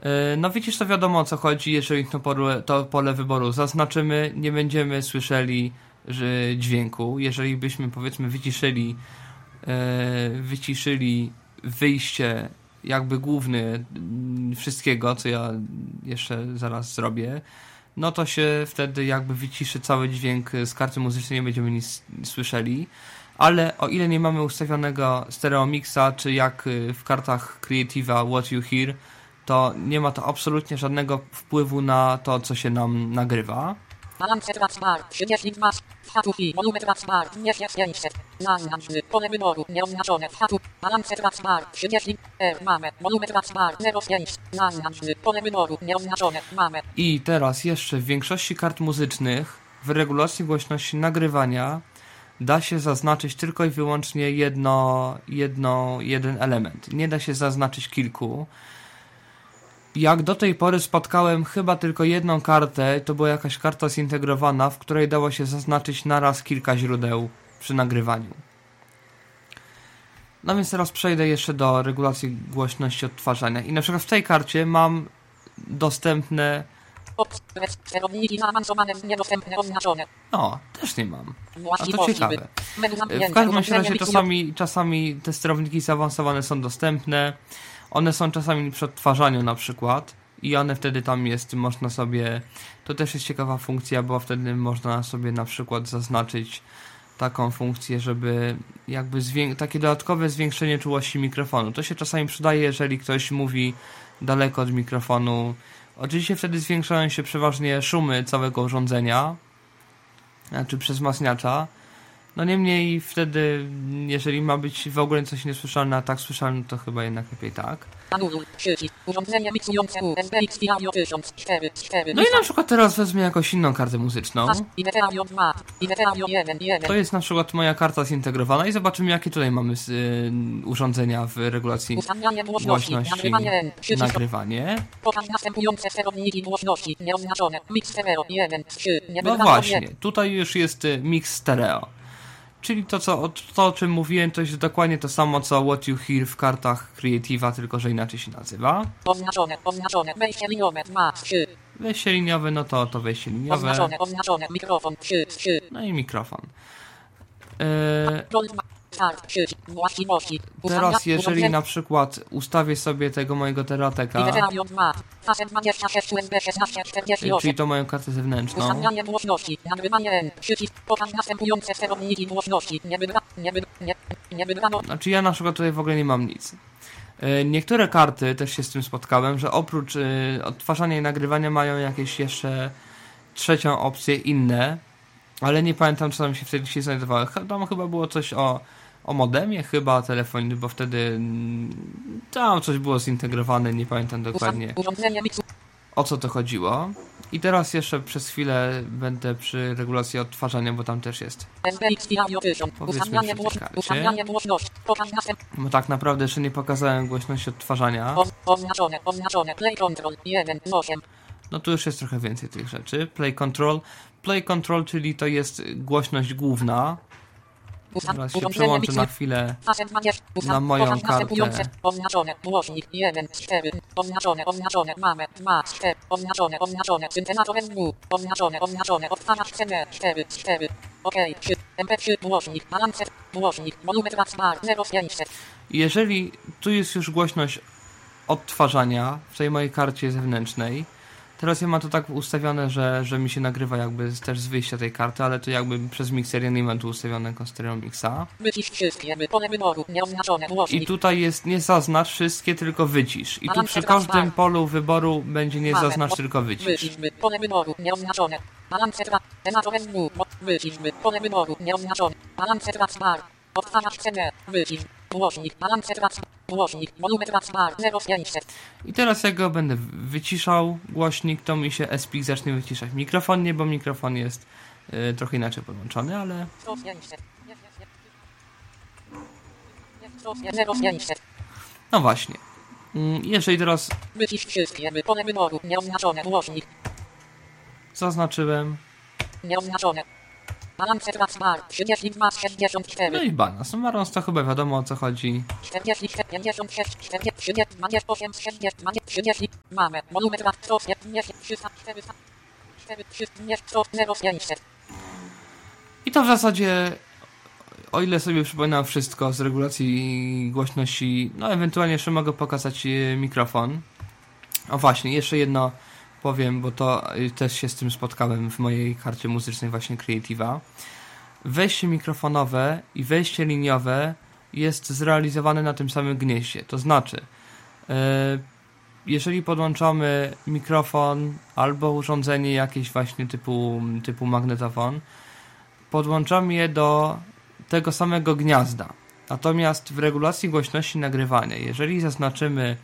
No widzisz, to wiadomo, o co chodzi. Jeżeli to pole wyboru zaznaczymy, nie będziemy słyszeli dźwięku. Jeżeli byśmy, powiedzmy, wyciszyli wyjście jakby główne wszystkiego, co ja jeszcze zaraz zrobię, no to się wtedy jakby wyciszy cały dźwięk z karty muzycznej, nie będziemy nic słyszeli. Ale o ile nie mamy ustawionego stereo mixa, czy jak w kartach Creative'a What You Hear, to nie ma to absolutnie żadnego wpływu na to, co się nam nagrywa. Pole wyboru nieoznaczone. Pole wyboru nieoznaczone. Mamy. I teraz jeszcze w większości kart muzycznych w regulacji głośności nagrywania da się zaznaczyć tylko i wyłącznie jeden element. Nie da się zaznaczyć kilku. Jak do tej pory spotkałem chyba tylko jedną kartę, to była jakaś karta zintegrowana, w której dało się zaznaczyć naraz kilka źródeł przy nagrywaniu. No więc teraz przejdę jeszcze do regulacji głośności odtwarzania. I na przykład w tej karcie mam dostępne... No, też nie mam. A to ciekawe. W każdym razie czasami te sterowniki zaawansowane są dostępne. One są czasami przy odtwarzaniu na przykład i one wtedy tam jest, można sobie... To też jest ciekawa funkcja, bo wtedy można sobie na przykład zaznaczyć taką funkcję, żeby jakby takie dodatkowe zwiększenie czułości mikrofonu. To się czasami przydaje, jeżeli ktoś mówi daleko od mikrofonu. Oczywiście wtedy zwiększają się przeważnie szumy całego urządzenia, znaczy przez wzmacniacza. No niemniej wtedy, jeżeli ma być w ogóle coś niesłyszalne, a tak słyszalne, to chyba jednak lepiej tak. No i na przykład teraz wezmę jakąś inną kartę muzyczną. To jest na przykład moja karta zintegrowana i zobaczymy, jakie tutaj mamy urządzenia w regulacji głośności, nagrywanie. No właśnie, tutaj już jest mix stereo. Czyli to, o czym mówiłem, to jest dokładnie to samo, co What You Hear w kartach Creative'a, tylko że inaczej się nazywa. Oznaczone, wejście liniowe, wejście liniowe, no to wejście liniowe. Oznaczone, mikrofon, no i mikrofon. Teraz jeżeli na przykład ustawię sobie tego mojego terateka, czyli to moją kartę zewnętrzną, znaczy ja na przykład tutaj w ogóle nie mam nic. Niektóre karty też się z tym spotkałem, że oprócz odtwarzania i nagrywania mają jakieś jeszcze trzecią opcję, inne, ale nie pamiętam, co tam się wtedy się znajdowało. Tam chyba było coś o modemie chyba telefonii, bo wtedy tam coś było zintegrowane, nie pamiętam dokładnie, o co to chodziło. I teraz jeszcze przez chwilę będę przy regulacji odtwarzania, bo tam też jest, powiedzmy, przy tej karcie. Bo tak naprawdę jeszcze nie pokazałem głośności odtwarzania. No tu już jest trochę więcej tych rzeczy. Play control, czyli to jest głośność główna. Teraz się przełączę na chwilę na moją kartę. Oznaczone, głośnik 1, 4, oznaczone, mamy, 2, 4, oznaczone, syntezator SW, oznaczone, odtwarzacz CD, 4, OK, 3, MP3, głośnik, balance, głośnik, volumetra bar, 0500. Jeżeli tu jest już głośność odtwarzania w tej mojej karcie zewnętrznej, teraz ja mam to tak ustawione, że mi się nagrywa jakby też z wyjścia tej karty, ale to jakby przez mikser ja nie mam tu ustawionego stereo mixa. I tutaj jest nie zaznacz wszystkie, tylko wycisz. I tu przy każdym polu wyboru będzie nie zaznacz, tylko wycisz. Pole wyboru nieoznaczone. Pole wyboru nieoznaczone. Odtwarzacz CD, wycisz. Głośnik, głośnik, volumetra bar, 0500. I teraz jak go będę wyciszał głośnik, to mi się SPIC zacznie wyciszać. Mikrofon nie, bo mikrofon jest trochę inaczej podłączony, ale... No właśnie. Jeżeli teraz... Wycisz wszystkie, pole wyboru, nieoznaczone, głośnik. Zaznaczyłem. Nieoznaczone. Balance Bar 32,64. No i balans. No balans to chyba wiadomo o co chodzi. 40, 56, 40, 28, 40, 30, mamy. Volume 300, 400, 500. I to w zasadzie, o ile sobie przypominam wszystko z regulacji głośności, no ewentualnie jeszcze mogę pokazać mikrofon. O właśnie, jeszcze jedno powiem, bo to też się z tym spotkałem w mojej karcie muzycznej właśnie Creative'a. Wejście mikrofonowe i wejście liniowe jest zrealizowane na tym samym gnieździe. To znaczy, jeżeli podłączamy mikrofon albo urządzenie jakieś właśnie typu magnetofon, podłączamy je do tego samego gniazda. Natomiast w regulacji głośności nagrywania, jeżeli zaznaczymy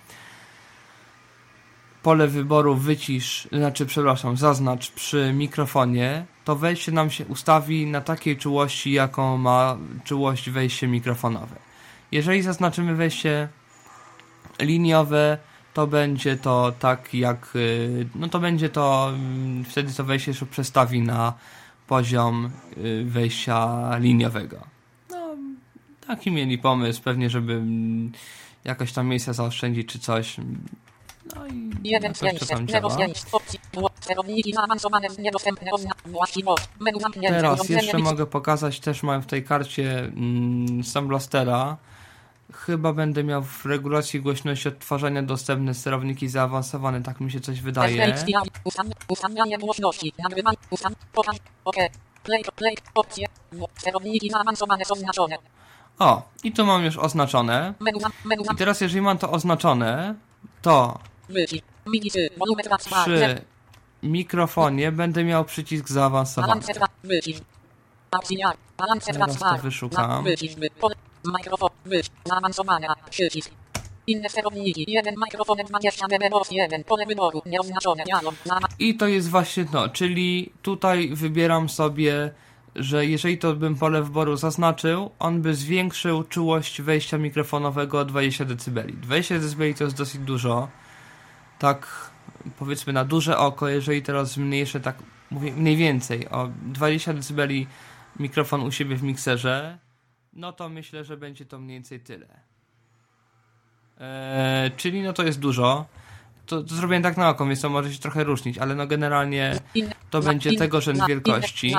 pole wyboru zaznacz przy mikrofonie, to wejście nam się ustawi na takiej czułości, jaką ma czułość wejście mikrofonowe. Jeżeli zaznaczymy wejście liniowe, to będzie to tak jak, no to będzie to, wtedy to wejście się przestawi na poziom wejścia liniowego. No, taki mieli pomysł, pewnie żeby jakoś tam miejsca zaoszczędzić czy coś. No i to tam działa. Teraz jeszcze mogę pokazać, też mam w tej karcie Sound Blastera. Chyba będę miał w regulacji głośności odtwarzania dostępne sterowniki zaawansowane, tak mi się coś wydaje. Ustawianie głośności, play, opcje, sterowniki zaawansowane są oznaczone. O, i tu mam już oznaczone. I teraz jeżeli mam to oznaczone, to przy mikrofonie będę miał przycisk zaawansowany. Teraz to wyszukam. Zaawansowania, przycisk. Inne sterowniki, 1 mikrofon 20 dB, 1 pole wyboru, nieoznaczone, dialog. I to jest właśnie to, czyli tutaj wybieram sobie, że jeżeli to bym pole wyboru zaznaczył, on by zwiększył czułość wejścia mikrofonowego o 20 dB. 20 dB to jest dosyć dużo. Tak powiedzmy na duże oko, jeżeli teraz zmniejszę, tak mówię mniej więcej o 20 dB mikrofon u siebie w mikserze, no to myślę, że będzie to mniej więcej tyle. Czyli no to jest dużo. To zrobiłem tak na oko, więc to może się trochę różnić, ale no generalnie to będzie tego rzędu wielkości.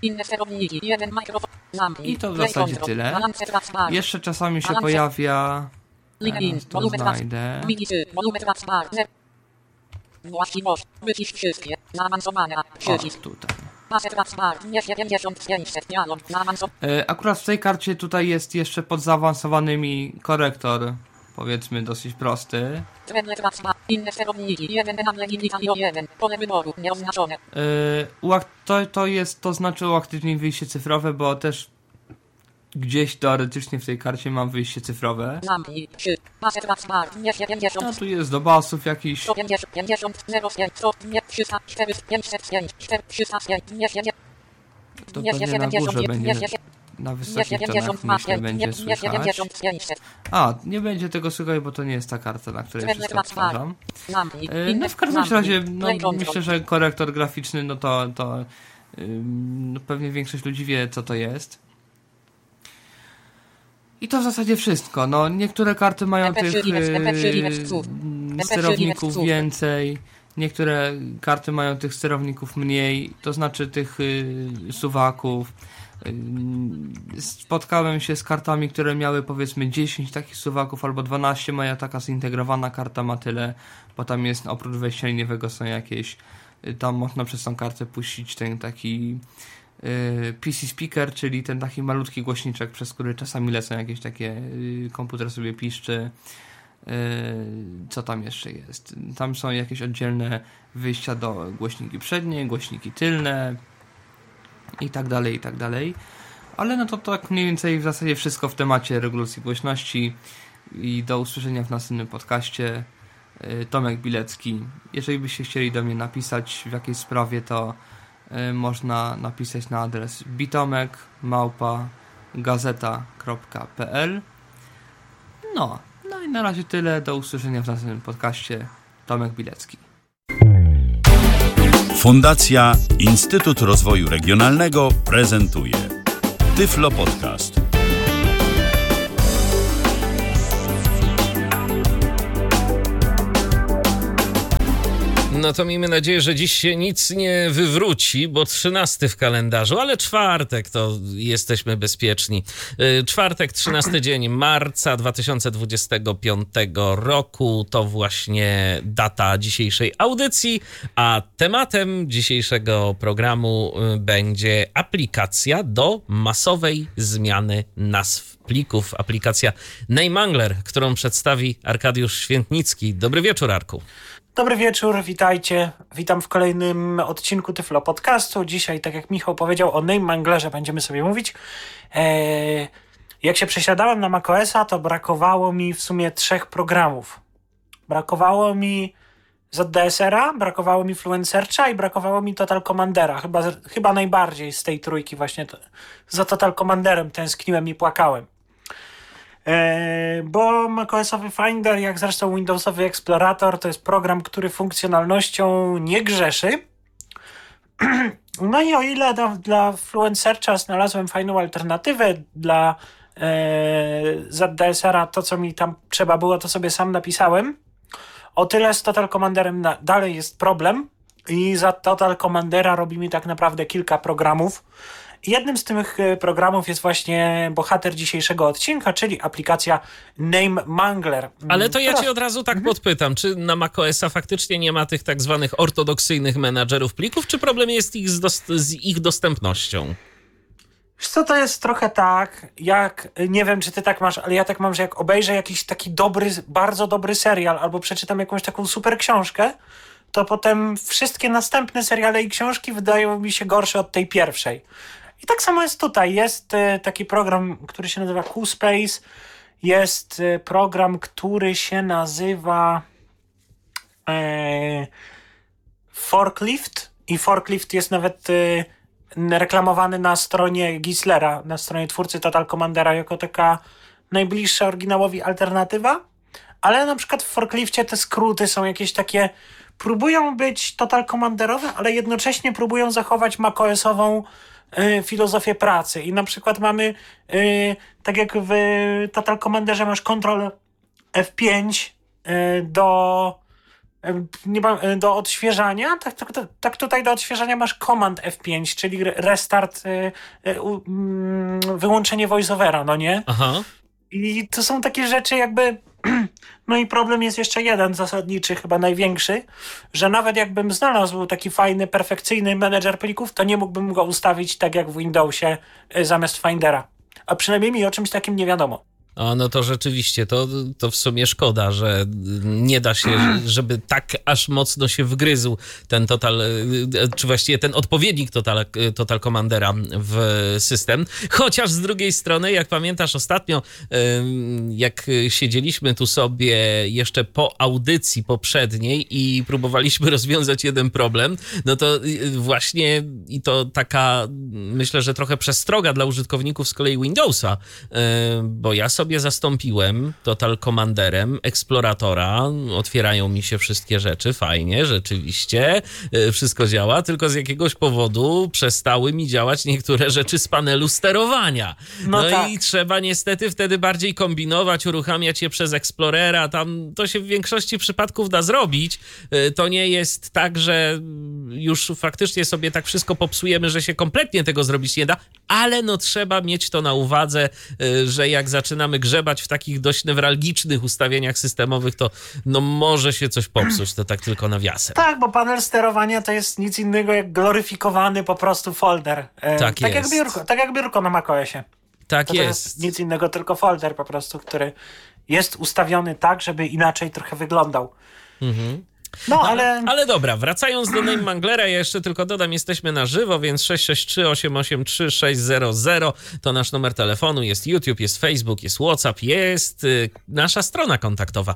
I to w zasadzie tyle. Jeszcze czasami się pojawia... to znajdę. Właściwość, wycisz wszystkie, zaawansowania, przycisk. O, tutaj. Akurat w tej karcie tutaj jest jeszcze pod zaawansowanymi korektor, powiedzmy dosyć prosty. Inne sterowniki, 1 1 pole wyboru, nieoznaczone. To znaczy uaktywnij wyjście cyfrowe, bo też gdzieś teoretycznie w tej karcie mam wyjście cyfrowe. A tu jest do basów jakiś. To pewnie na górze będzie, na wysokich tonach myślę będzie słychać. A, nie będzie tego słychać, bo to nie jest ta karta, na której wszystko odtwarzam. No w każdym razie, no, myślę, że korektor graficzny, no to no, pewnie większość ludzi wie, co to jest. I to w zasadzie wszystko. No, niektóre karty mają tych sterowników więcej, niektóre karty mają tych sterowników mniej, to znaczy tych suwaków. Spotkałem się z kartami, które miały powiedzmy 10 takich suwaków albo 12. Moja taka zintegrowana karta ma tyle, bo tam jest oprócz wejścia liniowego są jakieś, tam można przez tą kartę puścić ten taki PC speaker, czyli ten taki malutki głośniczek, przez który czasami lecą jakieś takie, komputer sobie piszczy. Co tam jeszcze jest? Tam są jakieś oddzielne wyjścia do głośniki przednie, głośniki tylne i tak dalej, i tak dalej. Ale no to tak mniej więcej w zasadzie wszystko w temacie regulacji głośności i do usłyszenia w następnym podcaście. Tomek Bilecki. Jeżeli byście chcieli do mnie napisać w jakiejś sprawie, to można napisać na adres bitomek@gazeta.pl. No i na razie tyle. Do usłyszenia w następnym podcaście. Tomek Bilecki. Fundacja Instytut Rozwoju Regionalnego prezentuje Tyflo Podcast. No to miejmy nadzieję, że dziś się nic nie wywróci, bo 13 w kalendarzu, ale czwartek to jesteśmy bezpieczni. Czwartek, 13 dzień marca 2025 roku to właśnie data dzisiejszej audycji, a tematem dzisiejszego programu będzie aplikacja do masowej zmiany nazw plików. Aplikacja NameMangler, którą przedstawi Arkadiusz Świętnicki. Dobry wieczór, Arku. Dobry wieczór, witajcie. Witam w kolejnym odcinku Tyflo Podcastu. Dzisiaj, tak jak Michał powiedział, o NameManglerze będziemy sobie mówić. Jak się przesiadałem na macOS-a, to brakowało mi w sumie 3 programów. Brakowało mi ZDSR-a, brakowało mi Fluent Searcha i brakowało mi Total Commandera. Chyba najbardziej z tej trójki właśnie za Total Commanderem tęskniłem i płakałem. Bo macOS-owy Finder, jak zresztą Windowsowy Explorator, to jest program, który funkcjonalnością nie grzeszy. No i o ile dla Fluent Searcha znalazłem fajną alternatywę, dla ZDSR-a to, co mi tam trzeba było, to sobie sam napisałem. O tyle z Total Commanderem dalej jest problem i za Total Commandera robi mi tak naprawdę kilka programów. Jednym z tych programów jest właśnie bohater dzisiejszego odcinka, czyli aplikacja NameMangler. Ale to ja cię od razu tak podpytam, czy na macOS-a faktycznie nie ma tych tak zwanych ortodoksyjnych menadżerów plików, czy problem jest z ich dostępnością? Wiesz co, to jest trochę tak, jak, nie wiem czy ty tak masz, ale ja tak mam, że jak obejrzę jakiś taki dobry, bardzo dobry serial albo przeczytam jakąś taką super książkę, to potem wszystkie następne seriale i książki wydają mi się gorsze od tej pierwszej. I tak samo jest tutaj. Jest taki program, który się nazywa QSpace. Jest program, który się nazywa Forklift. I Forklift jest nawet reklamowany na stronie Gislera, na stronie twórcy Total Commandera, jako taka najbliższa oryginałowi alternatywa. Ale na przykład w Forklifcie te skróty są jakieś takie, próbują być Total Commanderowe, ale jednocześnie próbują zachować macOS-ową filozofię pracy. I na przykład mamy, tak jak w Total Commanderze masz Ctrl F5 do odświeżania, tak tutaj do odświeżania masz Command F5, czyli restart, wyłączenie voiceovera, no nie? Aha. I to są takie rzeczy jakby... No i problem jest jeszcze jeden zasadniczy, chyba największy, że nawet jakbym znalazł taki fajny, perfekcyjny menedżer plików, to nie mógłbym go ustawić tak jak w Windowsie zamiast Findera. A przynajmniej mi o czymś takim nie wiadomo. O, no to rzeczywiście, to w sumie szkoda, że nie da się, żeby tak aż mocno się wgryzł ten czy właściwie ten odpowiednik Total Commandera w system. Chociaż z drugiej strony, jak pamiętasz ostatnio, jak siedzieliśmy tu sobie jeszcze po audycji poprzedniej i próbowaliśmy rozwiązać jeden problem, no to właśnie i to taka, myślę, że trochę przestroga dla użytkowników z kolei Windowsa, bo ja sobie zastąpiłem Total Commanderem Exploratora, otwierają mi się wszystkie rzeczy, fajnie, rzeczywiście, wszystko działa, tylko z jakiegoś powodu przestały mi działać niektóre rzeczy z panelu sterowania. No tak. I trzeba niestety wtedy bardziej kombinować, uruchamiać je przez Explorera, tam to się w większości przypadków da zrobić. To nie jest tak, że już faktycznie sobie tak wszystko popsujemy, że się kompletnie tego zrobić nie da, ale no trzeba mieć to na uwadze, że jak zaczynamy grzebać w takich dość newralgicznych ustawieniach systemowych, to no może się coś popsuć, to tak tylko nawiasem. Tak, bo panel sterowania to jest nic innego jak gloryfikowany po prostu folder. Tak jest. Tak jak biurko na macOSie. Tak jest. To jest nic innego, tylko folder po prostu, który jest ustawiony tak, żeby inaczej trochę wyglądał. Mhm. No, ale dobra, wracając do NameManglera, ja jeszcze tylko dodam, jesteśmy na żywo, więc 663-883-600 to nasz numer telefonu, jest YouTube, jest Facebook, jest WhatsApp, jest nasza strona kontaktowa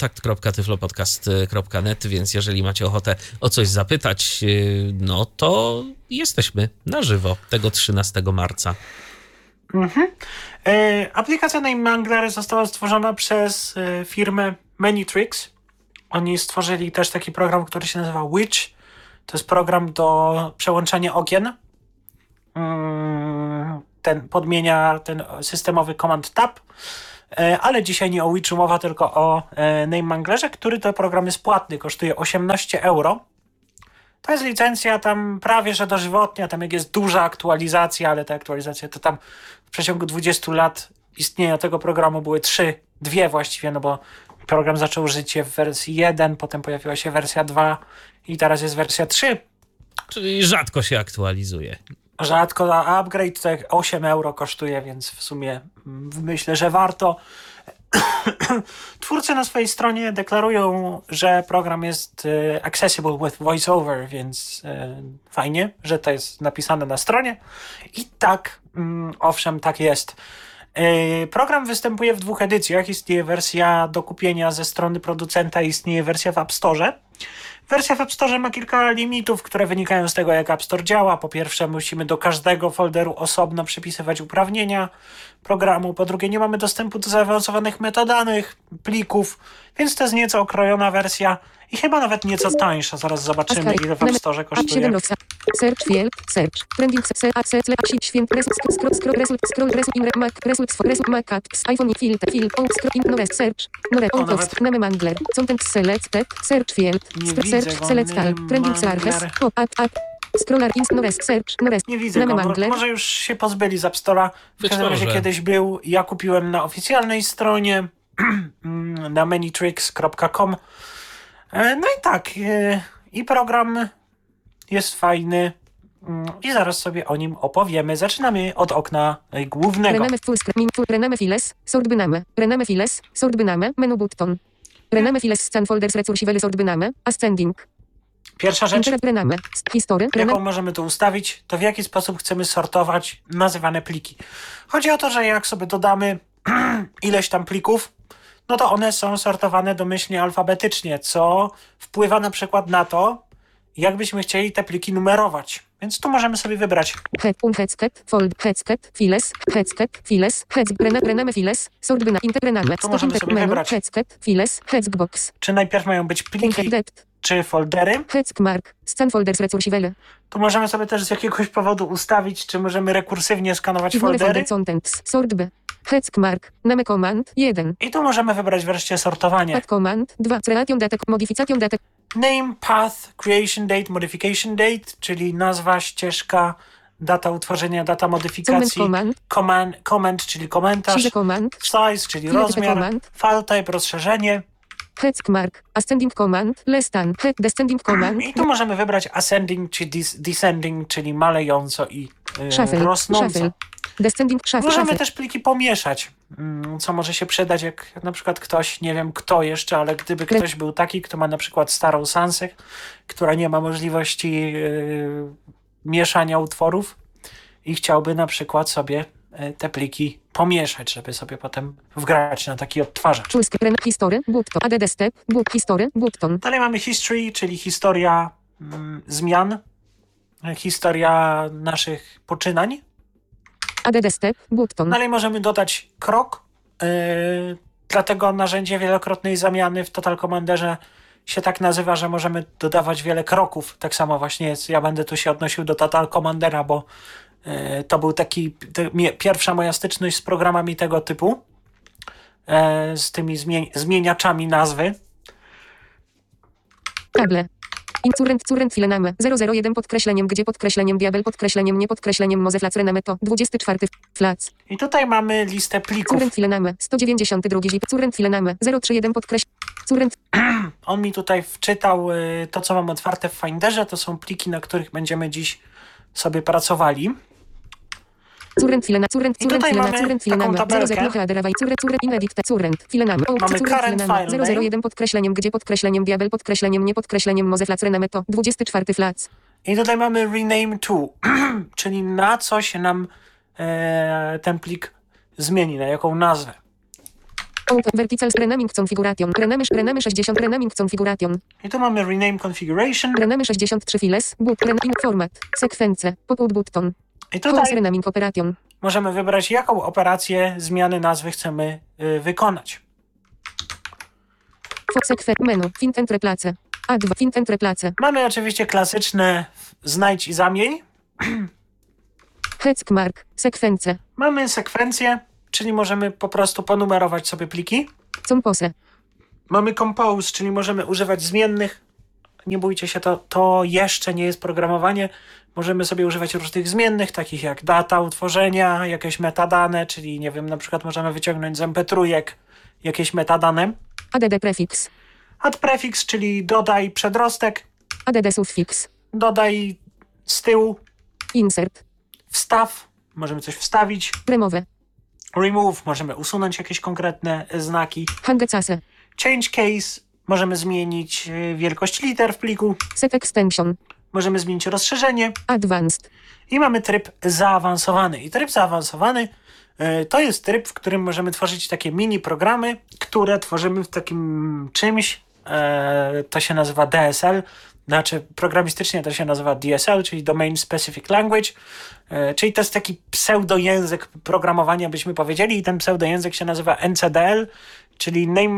kontakt.tyflopodcast.net, więc jeżeli macie ochotę o coś zapytać, no to jesteśmy na żywo tego 13 marca. Mhm. Aplikacja NameMangler została stworzona przez firmę Manytricks. Oni stworzyli też taki program, który się nazywa Witch. To jest program do przełączania okien. Podmienia ten systemowy Command Tab. Ale dzisiaj nie o Witchu mowa, tylko o NameManglerze, który to program jest płatny, kosztuje 18 euro. To jest licencja tam prawie że dożywotnia, tam jak jest duża aktualizacja, ale te aktualizacje to tam w przeciągu 20 lat istnienia tego programu były dwie właściwie, no bo program zaczął życie w wersji 1, potem pojawiła się wersja 2 i teraz jest wersja 3. Czyli rzadko się aktualizuje. Rzadko, a upgrade to 8 euro kosztuje, więc w sumie myślę, że warto. Twórcy na swojej stronie deklarują, że program jest accessible with voiceover, więc fajnie, że to jest napisane na stronie. I tak, owszem, tak jest. Program występuje w 2 edycjach. Istnieje wersja do kupienia ze strony producenta, istnieje wersja w App Store. Wersja w App Store ma kilka limitów, które wynikają z tego, jak App Store działa. Po pierwsze, musimy do każdego folderu osobno przypisywać uprawnienia programu. Po drugie, nie mamy dostępu do zaawansowanych metadanych, plików, więc to jest nieco okrojona wersja i chyba nawet nieco tańsza. Zaraz zobaczymy, ile w App Store kosztuje. Search field, search, trending, święt, iPhone, filter, search, NameMangler, content select, search field, search, select all, trending searches, pop-up, scroller, search, nie widzę go, może już się pozbyli z App Store'a. W każdym razie kiedyś był, ja kupiłem na oficjalnej stronie na manytricks.com. No i tak, i program jest fajny i zaraz sobie o nim opowiemy. Zaczynamy od okna głównego. Rename files, sort byname, rename files, sort byname, menu button. Rename files, scan folders, recursive sort byname, ascending. Pierwsza rzecz, history, jaką możemy tu ustawić, to w jaki sposób chcemy sortować nazywane pliki. Chodzi o to, że jak sobie dodamy ileś tam plików, no to one są sortowane domyślnie alfabetycznie, co wpływa na przykład na to, jakbyśmy chcieli te pliki numerować. Więc tu możemy sobie wybrać. Rename files, sort byname, Tu możemy sobie wybrać, czy najpierw mają być pliki, czy foldery. Scan folders recursive. Tu możemy sobie też z jakiegoś powodu ustawić, czy możemy rekursywnie skanować foldery. Sort B. Name command 1. I tu możemy wybrać wreszcie sortowanie. Path command 2. Creation date, modification date. Name, path, creation date, modification date, czyli nazwa, ścieżka, data utworzenia, data modyfikacji. Comment, czyli komentarz. Size, czyli rozmiar. File type, rozszerzenie. Ascending command, less than, descending command. I tu możemy wybrać ascending czy descending, czyli malejąco i rosnąco. Możemy też pliki pomieszać, co może się przydać, jak na przykład ktoś, nie wiem kto jeszcze, ale gdyby ktoś był taki, kto ma na przykład starą Sansę, która nie ma możliwości mieszania utworów i chciałby na przykład sobie te pliki pomieszać, żeby sobie potem wgrać na taki odtwarzacz. History, button, add step, history, button. Dalej mamy history, czyli historia zmian, historia naszych poczynań. Add step, button. Dalej możemy dodać krok, dlatego narzędzie wielokrotnej zamiany w Total Commanderze się tak nazywa, że możemy dodawać wiele kroków. Tak samo właśnie jest, ja będę tu się odnosił do Total Commandera, bo to był pierwsza moja styczność z programami tego typu, z tymi zmieniaczami nazwy. Table. Current filename 001 podkreśleniem gdzie podkreśleniem diabel podkreśleniem nie podkreśleniem mozeflac rename to 24 flac. I tutaj mamy listę plików. Current filename 192 zip current filename 031 current. On mi tutaj wczytał to, co mam otwarte w Finderze. To są pliki, na których będziemy dziś sobie pracowali. I tutaj mamy taką tabelkę. Mamy current file 001 podkreśleniem gdzie podkreśleniem diabel podkreśleniem nie podkreśleniem mozeflac rename to 24 flac. I tutaj mamy rename to, czyli na co się nam ten plik zmieni, na jaką nazwę. Vertical renaming configuration. Rename 60 renaming configuration. I tu mamy rename configuration. Rename 63 files. Renaming format. Sekwence. Pop-out button. I tutaj renaming operation. Możemy wybrać, jaką operację zmiany nazwy chcemy wykonać. Menu. Fint Entreplace. A2. Find Entreplace. Mamy oczywiście klasyczne znajdź i zamień. Heckmark. Sekwencje. Mamy sekwencję, czyli możemy po prostu ponumerować sobie pliki. Compose. Mamy compose, czyli możemy używać zmiennych. Nie bójcie się, to jeszcze nie jest programowanie. Możemy sobie używać różnych zmiennych, takich jak data utworzenia, jakieś metadane, czyli nie wiem, na przykład możemy wyciągnąć z MP3 jakieś metadane. Add prefix. Add prefix, czyli dodaj przedrostek. Add suffix. Dodaj z tyłu. Insert. Wstaw. Możemy coś wstawić. Remove. Remove. Możemy usunąć jakieś konkretne znaki. Hangecase. Change case. Możemy zmienić wielkość liter w pliku. Set extension. Możemy zmienić rozszerzenie. Advanced. I mamy tryb zaawansowany. I tryb zaawansowany to jest tryb, w którym możemy tworzyć takie mini programy, które tworzymy w takim czymś. To się nazywa DSL. Znaczy programistycznie to się nazywa DSL, czyli Domain Specific Language. Czyli to jest taki pseudojęzyk programowania, byśmy powiedzieli. I ten pseudojęzyk się nazywa NCDL, czyli Name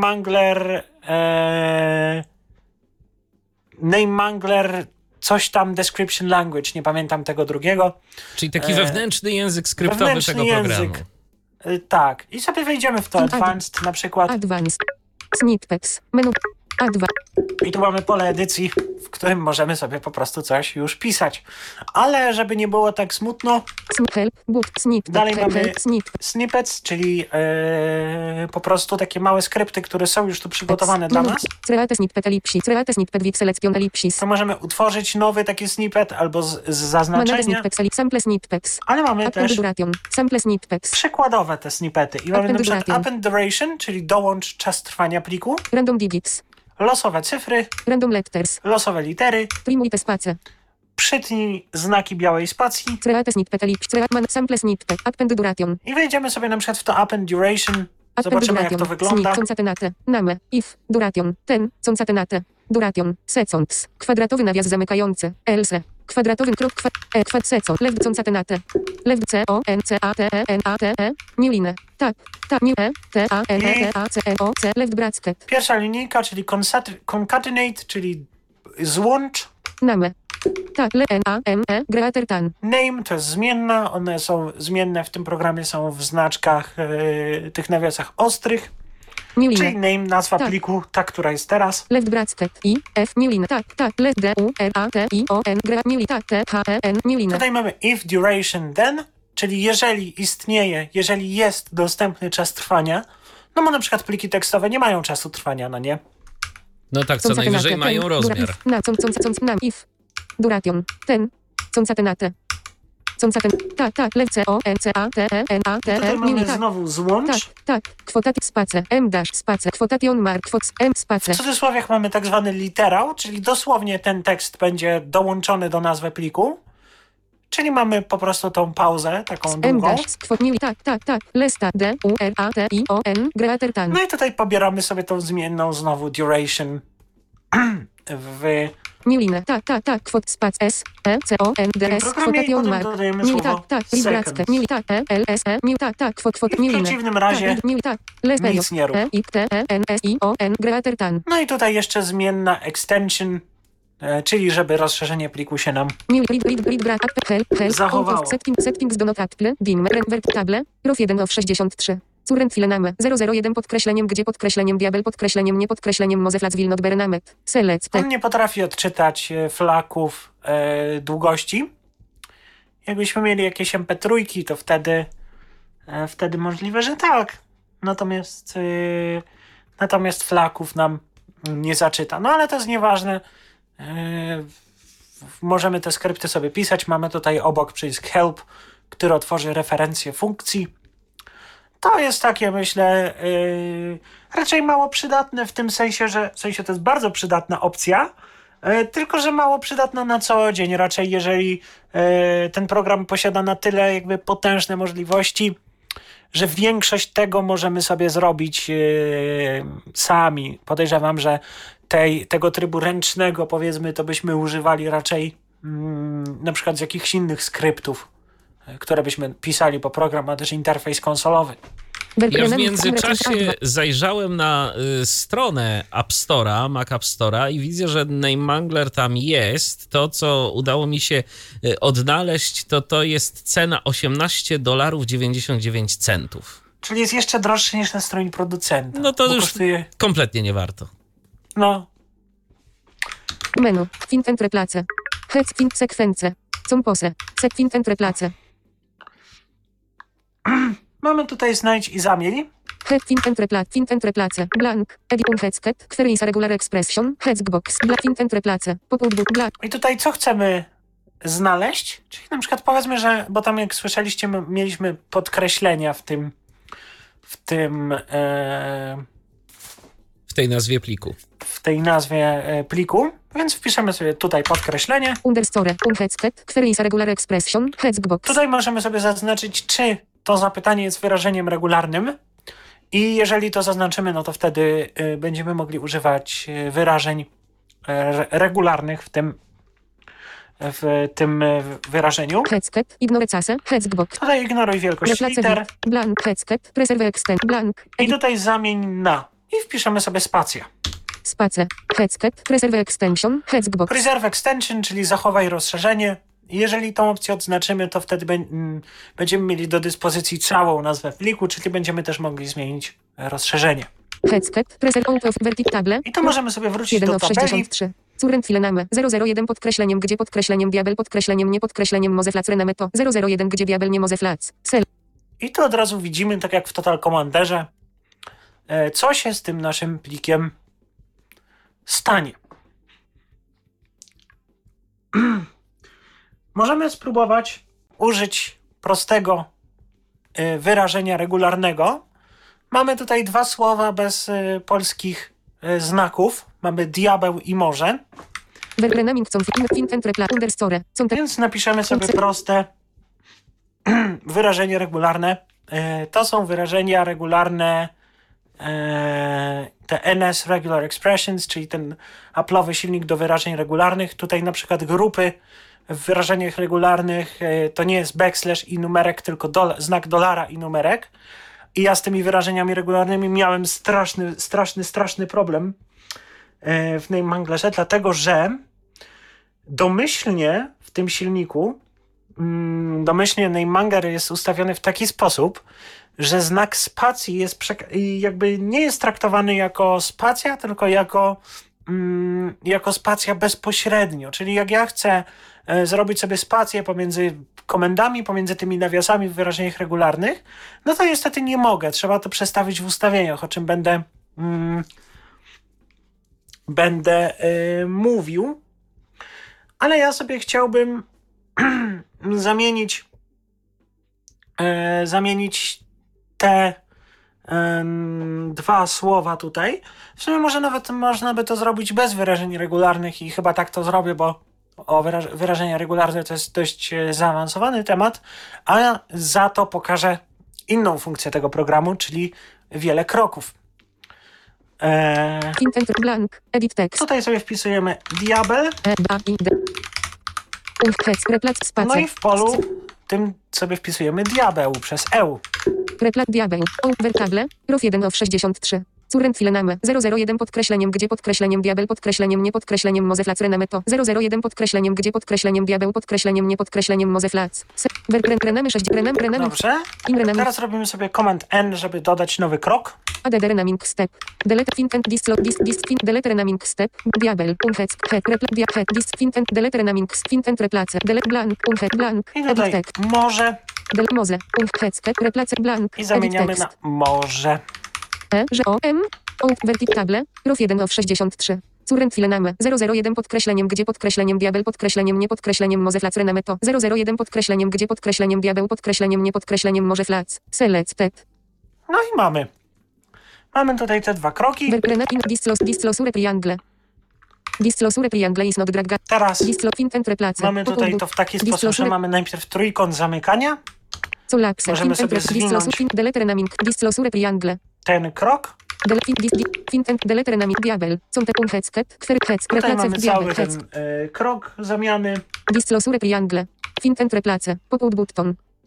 Mangler coś tam Description Language, nie pamiętam tego drugiego. Czyli taki wewnętrzny język skryptowy tego programu. Tak. I sobie wejdziemy w to Advanced na przykład. Advanced. Snippets. Menu. I tu mamy pole edycji, w którym możemy sobie po prostu coś już pisać. Ale żeby nie było tak smutno, Help. Boot. Snippet. dalej mamy Help. snippets, czyli po prostu takie małe skrypty, które są już tu przygotowane dla nas. Create snippet ellipsis. Create snippet with selection ellipsis. To możemy utworzyć nowy taki snippet albo z zaznaczenia. Sample snippets. Ale mamy też duration. Sample snippets. przykładowe te snippety. I mamy na przykład append duration, czyli dołącz czas trwania pliku. Random digits. Losowe cyfry. Random letters. Losowe litery. Trimulite space. Przytnij znaki białej spacji. Create snippet ellipsis. Sample snippet. Append duration. I wejdziemy sobie na przykład w to append duration. Zobaczymy, jak to wygląda. Concatenate. Name. If. Duration. Ten. Concatenate. Duration. Seconds. Kwadratowy nawias zamykający. Else. Kwadratowy krok. Kwad second. Left concatenate. Left C O N C A T E N A T E. New line. Tak. New E T A N E T A C N O C. Left bracket. Pierwsza linijka, czyli concatenate, czyli złącz. Name. Tak. N A M E. Greater than. Name to jest zmienna. One są zmienne w tym programie, są w znaczkach tych nawiasach ostrych. Czyli name, nazwa pliku, ta, która jest teraz. Left bracket I F new line. Tak. Left D U R A T I O N new line. Tak. T H E N new line. Tutaj mamy if duration then, czyli jeżeli istnieje, jeżeli jest dostępny czas trwania, no bo na przykład pliki tekstowe nie mają czasu trwania, no nie? No tak, co najwyżej mają rozmiar. If duration ten concatenate. Tak, left C O N C A T E N A T E. Tutaj mamy znowu złącz. Tak, kwotati space, M dash space, quotation mark, M space. W cudzysłowiach mamy tak zwany literał, czyli dosłownie ten tekst będzie dołączony do nazwy pliku. Czyli mamy po prostu tą pauzę, taką długą. Tak, lesta D, U, R, A, T, I, O, N, greater than. No i tutaj pobieramy sobie tą zmienną znowu duration w... Newline, tak, kwot spac S, E, C, O, N, D, S, quotation mark. Tak, librackę, E, L, S, E, kwot, w przeciwnym razie nic nie rób. E, I, T, E, N, S, I, O, N, greater than. No i tutaj jeszcze zmienna extension, czyli żeby rozszerzenie pliku się nam zachowało. Settings do not apple, dim, verb table, row 1 of 63. Current file name 001 podkreśleniem gdzie podkreśleniem diabel podkreśleniem nie podkreśleniem Mozeflac will not bernamet. Select. On nie potrafi odczytać flaków długości. Jakbyśmy mieli jakieś MP3, to wtedy możliwe, że tak. Natomiast flaków nam nie zaczyta. No ale to jest nieważne. Możemy te skrypty sobie pisać. Mamy tutaj obok przycisk help, który otworzy referencję funkcji. To jest takie, myślę, raczej mało przydatne w tym sensie, że to jest bardzo przydatna opcja, tylko że mało przydatna na co dzień. Raczej jeżeli ten program posiada na tyle jakby potężne możliwości, że większość tego możemy sobie zrobić sami. Podejrzewam, że tego trybu ręcznego, powiedzmy, to byśmy używali raczej na przykład z jakichś innych skryptów, które byśmy pisali, bo program ma też interfejs konsolowy. Ja w międzyczasie zajrzałem na stronę App Store'a, Mac App Store'a i widzę, że NameMangler tam jest. To, co udało mi się odnaleźć, to jest cena $18,99. Czyli jest jeszcze droższy niż na stronie producenta. No to już kompletnie nie warto. No. Menu. Find and replace. Head find sekwencje. Compose. Set find and replace. Mamy tutaj znajdź i zamień. Head find and replace. Find and replace. Blank. Edit unheadsket. Query is a regular expression. Headsbox. Blank. Find and replace. Pop-out blank. I tutaj co chcemy znaleźć? Czyli na przykład powiedzmy, że, bo tam jak słyszeliście, mieliśmy podkreślenia w tej nazwie pliku. W tej nazwie pliku, więc wpiszemy sobie tutaj podkreślenie. Underscore. Unheadsket. Query is a regular expression. Headsbox. Tutaj możemy sobie zaznaczyć, czy to zapytanie jest wyrażeniem regularnym. I jeżeli to zaznaczymy, no to wtedy będziemy mogli używać wyrażeń regularnych w tym wyrażeniu. Headsket. Ignore case. Headsbox. Tutaj ignoruj wielkość liter. Blank. Headsket. Preserve extend. Blank. I tutaj zamień na. I wpiszemy sobie spację. Space. Headsket. Preserve extension. Headsbox. Preserve extension, czyli zachowaj rozszerzenie. Jeżeli tą opcję odznaczymy, to wtedy będziemy mieli do dyspozycji całą nazwę pliku, czyli będziemy też mogli zmienić rozszerzenie. Headsket. Preserve out of vertable. I to możemy sobie wrócić do tabeli. 63. Current filename 001 podkreśleniem gdzie podkreśleniem diabel podkreśleniem nie podkreśleniem mozeflac renameto 001 gdzie diabel nie mozeflac. Cel. I tu od razu widzimy, tak jak w Total Commanderze, co się z tym naszym plikiem stanie. Możemy spróbować użyć prostego wyrażenia regularnego. Mamy tutaj dwa słowa bez polskich znaków. Mamy diabeł i morze. Więc napiszemy sobie proste wyrażenie regularne. To są wyrażenia regularne, te NS Regular Expressions, czyli ten Apple'owy silnik do wyrażeń regularnych. Tutaj na przykład grupy w wyrażeniach regularnych to nie jest backslash i numerek, tylko znak dolara i numerek. I ja z tymi wyrażeniami regularnymi miałem straszny problem w NameManglerze, dlatego że domyślnie w tym silniku NameMangler jest ustawiony w taki sposób, że znak spacji jest jakby nie jest traktowany jako spacja, tylko jako spacja bezpośrednio. Czyli jak ja chcę zrobić sobie spację pomiędzy komendami, pomiędzy tymi nawiasami w wyrażeniach regularnych, no to niestety nie mogę. Trzeba to przestawić w ustawieniach, o czym będę mówił. Ale ja sobie chciałbym zamienić te dwa słowa tutaj. W sumie może nawet można by to zrobić bez wyrażeń regularnych i chyba tak to zrobię, bo wyrażenia regularne to jest dość zaawansowany temat, a za to pokażę inną funkcję tego programu, czyli wiele kroków. Blank, edit text. Tutaj sobie wpisujemy diabel. No i w polu tym sobie wpisujemy diabeł przez EU. Replat diabeł. Vertable. Row 1 of 63. Current filename 001 podkreśleniem gdzie podkreśleniem diabeł podkreśleniem nie podkreśleniem mozeflac renameto 001 podkreśleniem gdzie podkreśleniem diabeł podkreśleniem nie podkreśleniem mozeflac. Renamy 6 renamy. Dobrze. Teraz robimy sobie Command N, żeby dodać nowy krok. Add renaming step. Delete fin and dis fin delete renaming step. Diabel unhead head replat head dis fin and delete renaming fin and replace delete blank unhead blank. I tutaj może. Moze unhead replace blank. I zamieniamy na może. Że vertable, row 1 of 63. Current filename 001 podkreśleniem gdzie podkreśleniem diabeł podkreśleniem nie podkreśleniem mozeflac renameto 001 podkreśleniem gdzie podkreśleniem diabeł podkreśleniem nie podkreśleniem mozeflac. Selected. No i mamy tutaj te dwa kroki. Dislosure triangle. Dislosure triangle is not drag. Teraz replace. Mamy tutaj to w taki sposób, że mamy najpierw trójkąt zamykania. Możemy sobie zwinąć dislosure triangle. Ten krok. Delete renaming diabel. Tutaj mamy cały ten krok zamiany. Dislosure triangle. Replace. Pop-out button.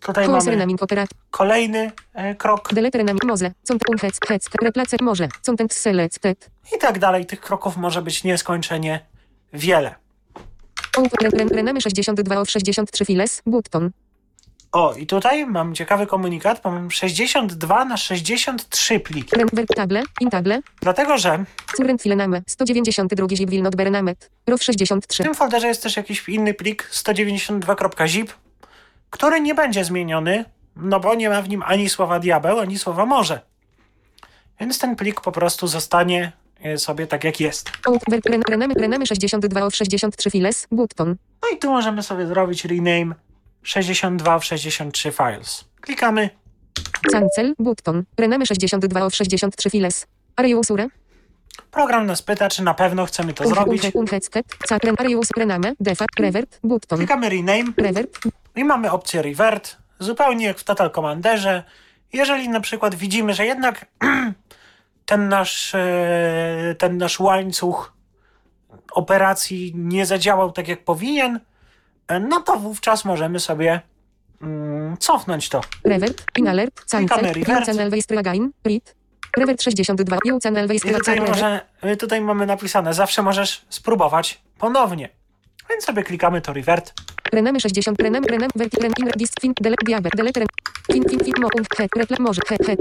Tutaj mamy kolejny krok. Delete renaming mozle. Content hec replace może. Content selected. I tak dalej. Tych kroków może być nieskończenie wiele. Renamy 62 of 63 files. Button. O, i tutaj mam ciekawy komunikat. Mam 62 na 63 pliki. Table, intable. Dlatego, że Current file name 192 zip will not be renamed. ROW 63. w tym folderze jest też jakiś inny plik 192.zip, który nie będzie zmieniony, no bo nie ma w nim ani słowa diabeł, ani słowa morze. Więc ten plik po prostu zostanie sobie tak jak jest. Renamy 62 of 63 files. Button. No i tu możemy sobie zrobić rename 62 of 63 files. Klikamy. Cancel. Button. Renamy 62 of 63 files. Are you sure? Program nas pyta, czy na pewno chcemy to zrobić. Rename. Defa. Revert. Button. Klikamy rename. Revert. I mamy opcję revert. Zupełnie jak w Total Commanderze. Jeżeli na przykład widzimy, że jednak ten nasz łańcuch operacji nie zadziałał tak jak powinien, no to wówczas możemy sobie cofnąć to. Revert, in alert, Klikamy revert. Revert 62, I tutaj mamy napisane, zawsze możesz spróbować ponownie. Więc sobie klikamy to revert. Renamy 60, renam, vertiren, in, dist, fin, delete, diabe, delete, fin, mo, repla, może,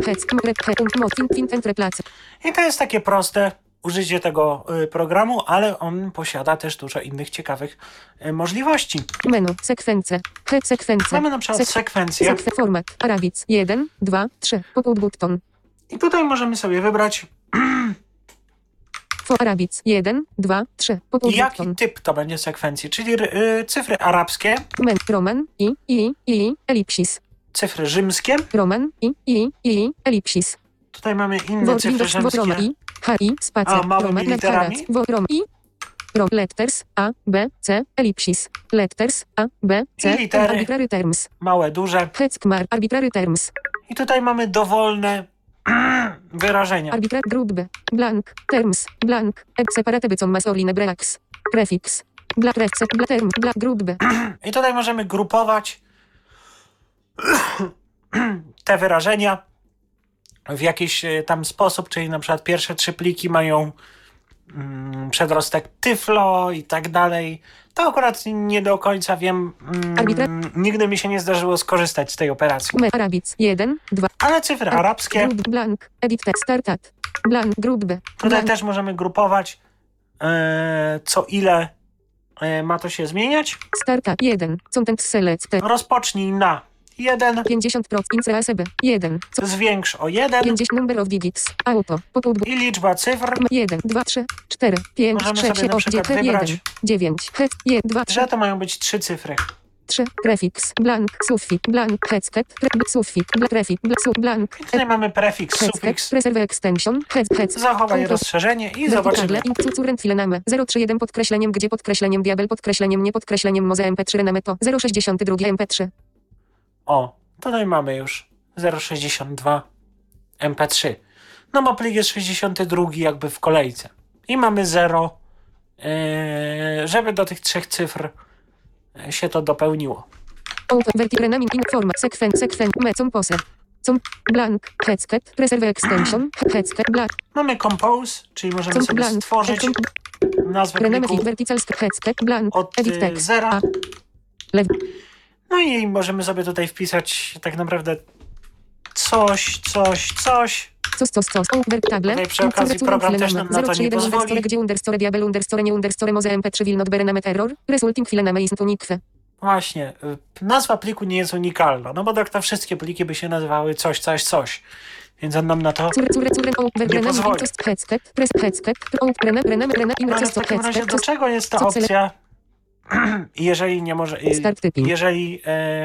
fin, replace. I to jest takie proste użycie tego programu, ale on posiada też dużo innych ciekawych możliwości. Menu, sekwencje, Mamy na przykład sekwencję. Format, Arabic, 1, 2, 3, pop-out button. I tutaj możemy sobie wybrać Arabic, 1, 2, 3, pop-out jaki button. typ to będzie sekwencji, czyli cyfry arabskie, Roman, elipsis. cyfry rzymskie. Roman, elipsis. Tutaj mamy inne cyfry rzymskie. Spacer, małymi literami. Letters, A, B, C, elipsis. Letters, A, B, C, litery. arbitrary terms. Małe, duże. Heckmar, arbitrary terms. I tutaj mamy dowolne wyrażenia. Arbitrary group B, blank, terms, blank, separate bycą masoline breaks, prefix, black, term, black group B. I tutaj możemy grupować te wyrażenia w jakiś tam sposób, czyli na przykład pierwsze 3 pliki mają przedrostek tyflo i tak dalej. To akurat nie do końca wiem. Nigdy mi się nie zdarzyło skorzystać z tej operacji. Arabic 1, 2. Ale cyfry arabskie. Blank, edit text, startat. Blank, group B. Tutaj też możemy grupować co ile ma to się zmieniać. Startat 1, content select. Rozpocznij na 1. 50% insert 1. Zwiększ o 1. 50 number of digits. Auto. I liczba cyfr. 1, 2, 3, 4, 5, możemy 6, sobie na przykład wybrać, 1, 9, 1, 2, 3. Że to mają być 3 cyfry. 3, prefix, blank, suffix, blank, headset, suffix, prefix, blank. I tutaj mamy prefiks, sufiks. Preserve extension, head. Zachowaj rozszerzenie i zobaczymy. Current file name 031 podkreśleniem gdzie podkreśleniem diabel podkreśleniem nie podkreśleniem moze mp3 rename to 062 mp3. O, tutaj mamy już 0,62 mp3. No bo plik jest 62 jakby w kolejce. I mamy 0, żeby do tych 3 cyfr się to dopełniło. Renaming in format sekwenc mecą pose. Blank, headset, preserve extension, headset, blank. Mamy compose, czyli możemy sobie stworzyć nazwę pliku od 0. No i możemy sobie tutaj wpisać tak naprawdę coś. Tutaj przy okazji program też nam na to nie pozwoli. Gdzie underscore diabel underscore nie underscore moze mp3 will not be renamed error. Resulting file name is unique. Właśnie, nazwa pliku nie jest unikalna, no bo tak to wszystkie pliki by się nazywały coś. Więc on nam na to nie pozwoli. Ale w takim razie do czego jest ta opcja? Jeżeli nie może. Jeżeli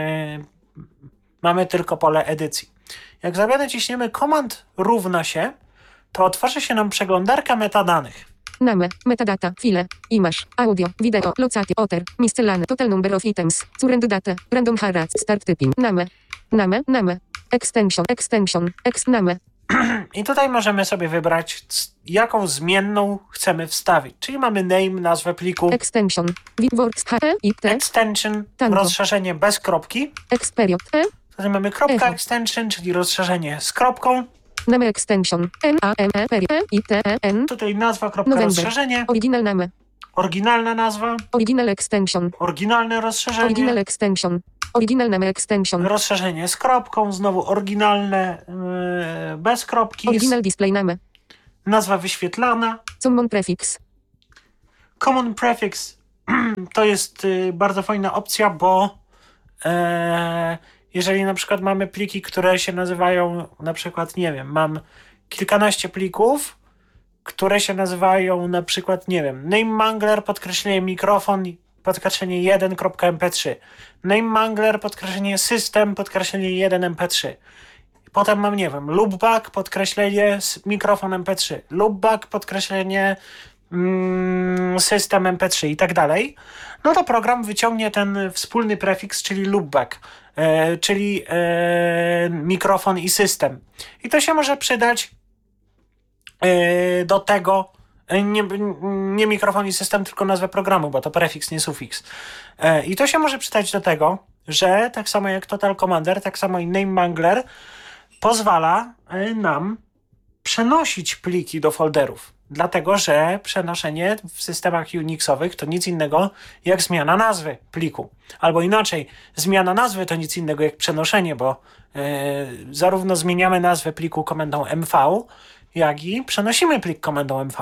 mamy tylko pole edycji. Jak sobie naciśniemy command równa się, to otworzy się nam przeglądarka metadanych. Name, metadata, file, image, audio, wideo, locate, otter, miscelane, total number of items, current data, random harass, start typing, name, extension, name. I tutaj możemy sobie wybrać, jaką zmienną chcemy wstawić. Czyli mamy name, nazwę pliku. Extension, works, extension, rozszerzenie bez kropki. Experiod, Tutaj mamy kropka Echo. extension, czyli rozszerzenie z kropką. Name extension. N-A-M-E-I-T-E-N. Tutaj nazwa, kropka, November. rozszerzenie. Original name. Oryginalna nazwa. Original extension. Oryginalne rozszerzenie. Original extension. Original name extension. Rozszerzenie z kropką. Znowu oryginalne bez kropki. Original display name. Nazwa wyświetlana. Common prefix. Common prefix to jest bardzo fajna opcja, bo jeżeli na przykład mamy pliki, które się nazywają, na przykład, nie wiem, mam kilkanaście plików, które się nazywają na przykład, nie wiem, namemangler, podkreślenie mikrofon, podkreślenie 1.mp3, namemangler, podkreślenie system, podkreślenie 1.mp3. Potem mam, nie wiem, loopback, podkreślenie mikrofon mp3, loopback, podkreślenie system mp3 i tak dalej, no to program wyciągnie ten wspólny prefiks, czyli loopback, czyli mikrofon i system. I to się może przydać do tego, nie mikrofon i system, tylko nazwę programu, bo to prefiks, nie sufiks. I to się może przydać do tego, że tak samo jak Total Commander, tak samo i namemangler pozwala nam przenosić pliki do folderów. Dlatego, że przenoszenie w systemach Unixowych to nic innego jak zmiana nazwy pliku. Albo inaczej, zmiana nazwy to nic innego jak przenoszenie, bo zarówno zmieniamy nazwę pliku komendą mv, jak i przenosimy plik komendą mv.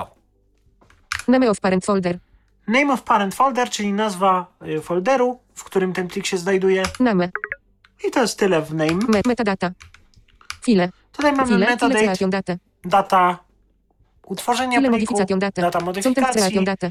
Name of parent folder. Name of parent folder, czyli nazwa folderu, w którym ten plik się znajduje. Name. I to jest tyle w name. Metadata. File. Tutaj mamy File. metadate, Date. data utworzenia File pliku, modification date. data modyfikacji, date.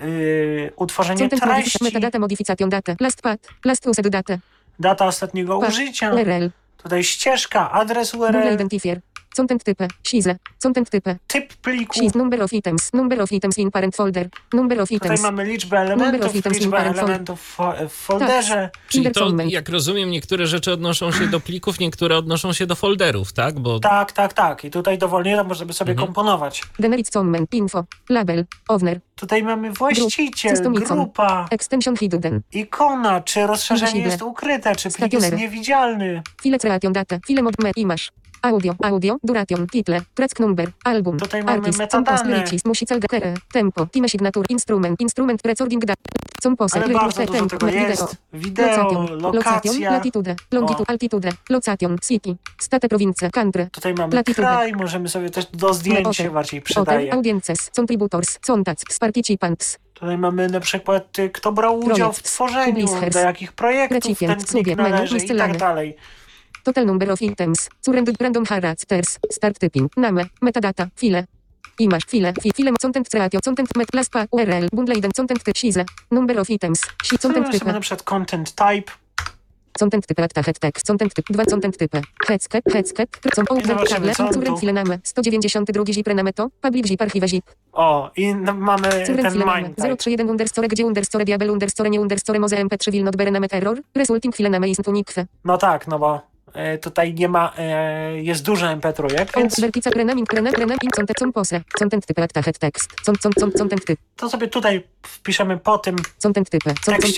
utworzenie treści, Metadata modification date. Last path. Last used date. data ostatniego Path. użycia, URL. tutaj ścieżka, adres Google URL, identifier. Content type. SIZE. Content type. typ pliku. SIZ. Number of items. Number of items in parent folder. Number of Tutaj items. mamy liczbę Number elementów, of items in liczbę parent elementów w folderze. Czyli to, Intercommand. jak rozumiem, niektóre rzeczy odnoszą się do plików, niektóre odnoszą się do folderów, tak? Bo Tak. I tutaj dowolnie to możemy sobie komponować. Generic comment. Info. Label. Owner. Tutaj mamy właściciel, System icon. grupa, Extension hidden. ikona, czy rozszerzenie Invisible. jest ukryte, czy plik jest Stationary. niewidzialny. File creation date. File mod me image. Audio, duration, title, track number, album, Tutaj mamy artist, metadane. compose, lyrics, musical decere, tempo, time signature, instrument, recording date, compose, Ale bardzo dużo tego jest. Wideo, lokacja. latitude, longitude, altitude, location, city, state province, country, Tutaj mamy latitude. kraj, możemy sobie też do zdjęć się bardziej przydaje. audiences, contributors, contacts, participants, Tutaj mamy na przykład kto brał udział w Projekt, tworzeniu, publishers, do jakich projektów recipient, ten plik subject, menu, należy i tak miscellanea. dalej. total number of items, current random characters, start typing, name, metadata, file, image, file, content creation, content last path, URL, bundle ident, content type, SIZE, number of items, Tutaj content mamy sobie type, na przykład content type. content type, head text, content type, 2 content type, headscape, zobaczymy, table, co on tu- current file name, 192 zip rename to, public zip, archive zip, O, i mamy current ten file name, mime type. 031 underscore, gdzie underscore, diabel underscore, nie underscore, moze mp3 will not be rename error, resulting file name is unique, No tak, no bo tutaj nie ma, jest dużo MP3, więc vertica renaming, content, content type, head text, content type, to sobie tutaj wpiszemy po tym content type,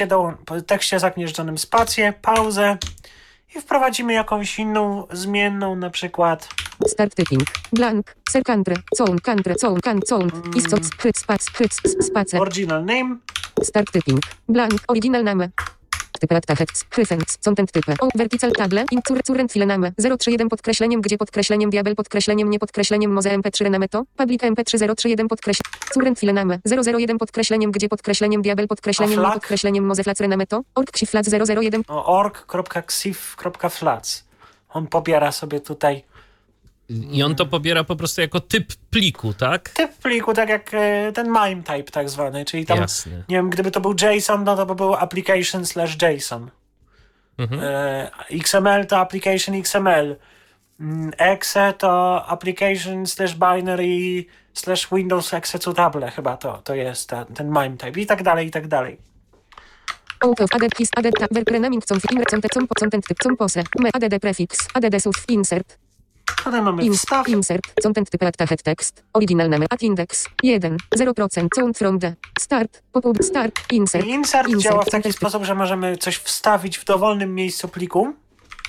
po tekście zagnieżdżonym spację, pauzę i wprowadzimy jakąś inną zmienną, na przykład start typing, blank, ser country, zone, istoc, space, original name. start typing, blank, original name, type text, hyphens, content type, vertical table, current file name, 031 podkreśleniem, gdzie podkreśleniem, diabel podkreśleniem, nie podkreśleniem, moze mp3 rename to, public mp3 031 current file name, 001 podkreśleniem, gdzie podkreśleniem, diabel podkreśleniem, nie flag? podkreśleniem, moze flac rename to, org flac 001, org.xif.flats. On pobiera sobie tutaj i on to pobiera po prostu jako typ pliku, tak? typ pliku, tak jak ten MIME type tak zwany, czyli tam, Jasne. nie wiem, gdyby to był JSON, no to by był application/JSON. XML to application XML. Exe to application/binary/Windows executable, chyba to jest ten MIME type i tak dalej, i tak dalej. out of added his added tab, verb renaming, content type, compose, add prefix, add suf, insert, Tutaj mamy wstaw. insert, content type, head text, original name, at index, 1, 0%, sound from the, start, pop-up, start, insert, Insert działa w taki content type, sposób, że możemy coś wstawić w dowolnym miejscu pliku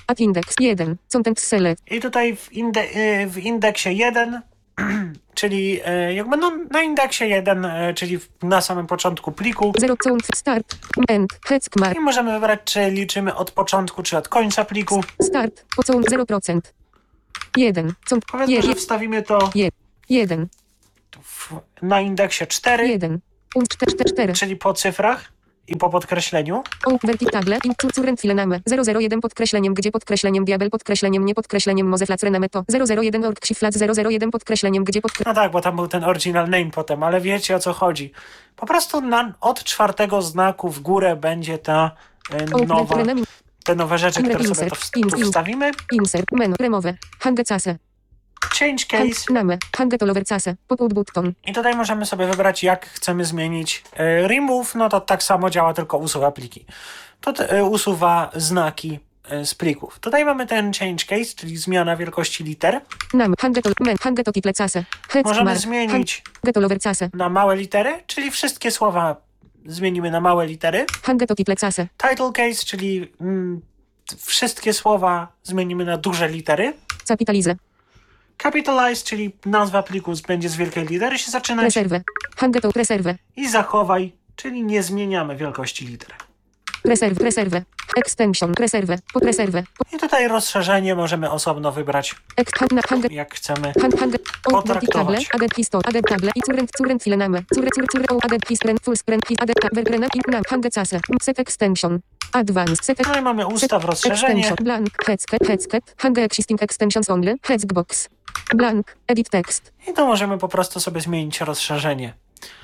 At index 1. Content select. I tutaj w indeksie 1, czyli jakby na indeksie 1, czyli na samym początku pliku. 0 start. End. Heckmark. I możemy wybrać, czy liczymy od początku, czy od końca pliku. Start. Pocąg 0%. 1. Powiedzmy, że wstawimy to 1. na indeksie 4, 1. 4. czyli po cyfrach i po podkreśleniu. Vertitable. Current filename. 001 podkreśleniem gdzie podkreśleniem diabel podkreśleniem nie podkreśleniem mozeflacrename to 001 orgshiflat 001 podkreśleniem gdzie No tak, bo tam był ten original name potem, ale wiecie o co chodzi. Po prostu od 4 znaku w górę będzie ta te nowe rzeczy, które sobie tu wstawimy. Insert. Menu. Remove. Hangecase. Change case. Name. Hangetolovercase. Pop-out button. I tutaj możemy sobie wybrać, jak chcemy zmienić remove. No to tak samo działa, tylko usuwa pliki. To usuwa znaki z plików. Tutaj mamy ten change case, czyli zmiana wielkości liter. Name. Hangetotitlecase. Możemy zmienić na małe litery, czyli wszystkie słowa zmienimy na małe litery. Hangetotitlecase. Title case, czyli wszystkie słowa zmienimy na duże litery. Capitalize. Capitalize, czyli nazwa pliku będzie z wielkiej litery się zaczynać. Reserve. Reserve. I zachowaj, czyli nie zmieniamy wielkości liter. Reserve. Extension. Reserve. I tutaj rozszerzenie możemy osobno wybrać, jak chcemy potraktować. Adaptable i current filename. Add history, full screen, hangecase. Set extension. Advanced. No i mamy ustaw rozszerzenie. Blank. Headset. Hang existing extensions only. Hexbox. Blank. Edit text. I to możemy po prostu sobie zmienić rozszerzenie.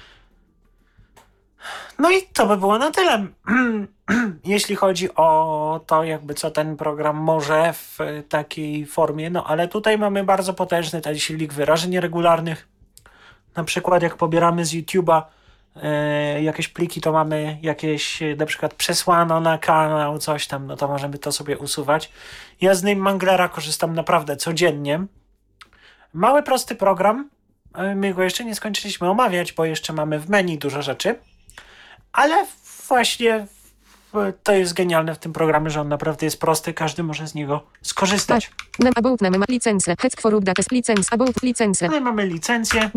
No i to by było na tyle. Jeśli chodzi o to, jakby co ten program może w takiej formie, no ale tutaj mamy bardzo potężny ten silnik wyrażeń nieregularnych. Na przykład jak pobieramy z YouTube'a jakieś pliki, to mamy jakieś na przykład przesłano na kanał, coś tam, no to możemy to sobie usuwać. Ja z NameManglera korzystam naprawdę codziennie. Mały, prosty program. My go jeszcze nie skończyliśmy omawiać, bo jeszcze mamy w menu dużo rzeczy. Ale właśnie to jest genialne w tym programie, że on naprawdę jest prosty, każdy może z niego skorzystać. About licence, heck for updates, licence, about licence. No i mamy licencję.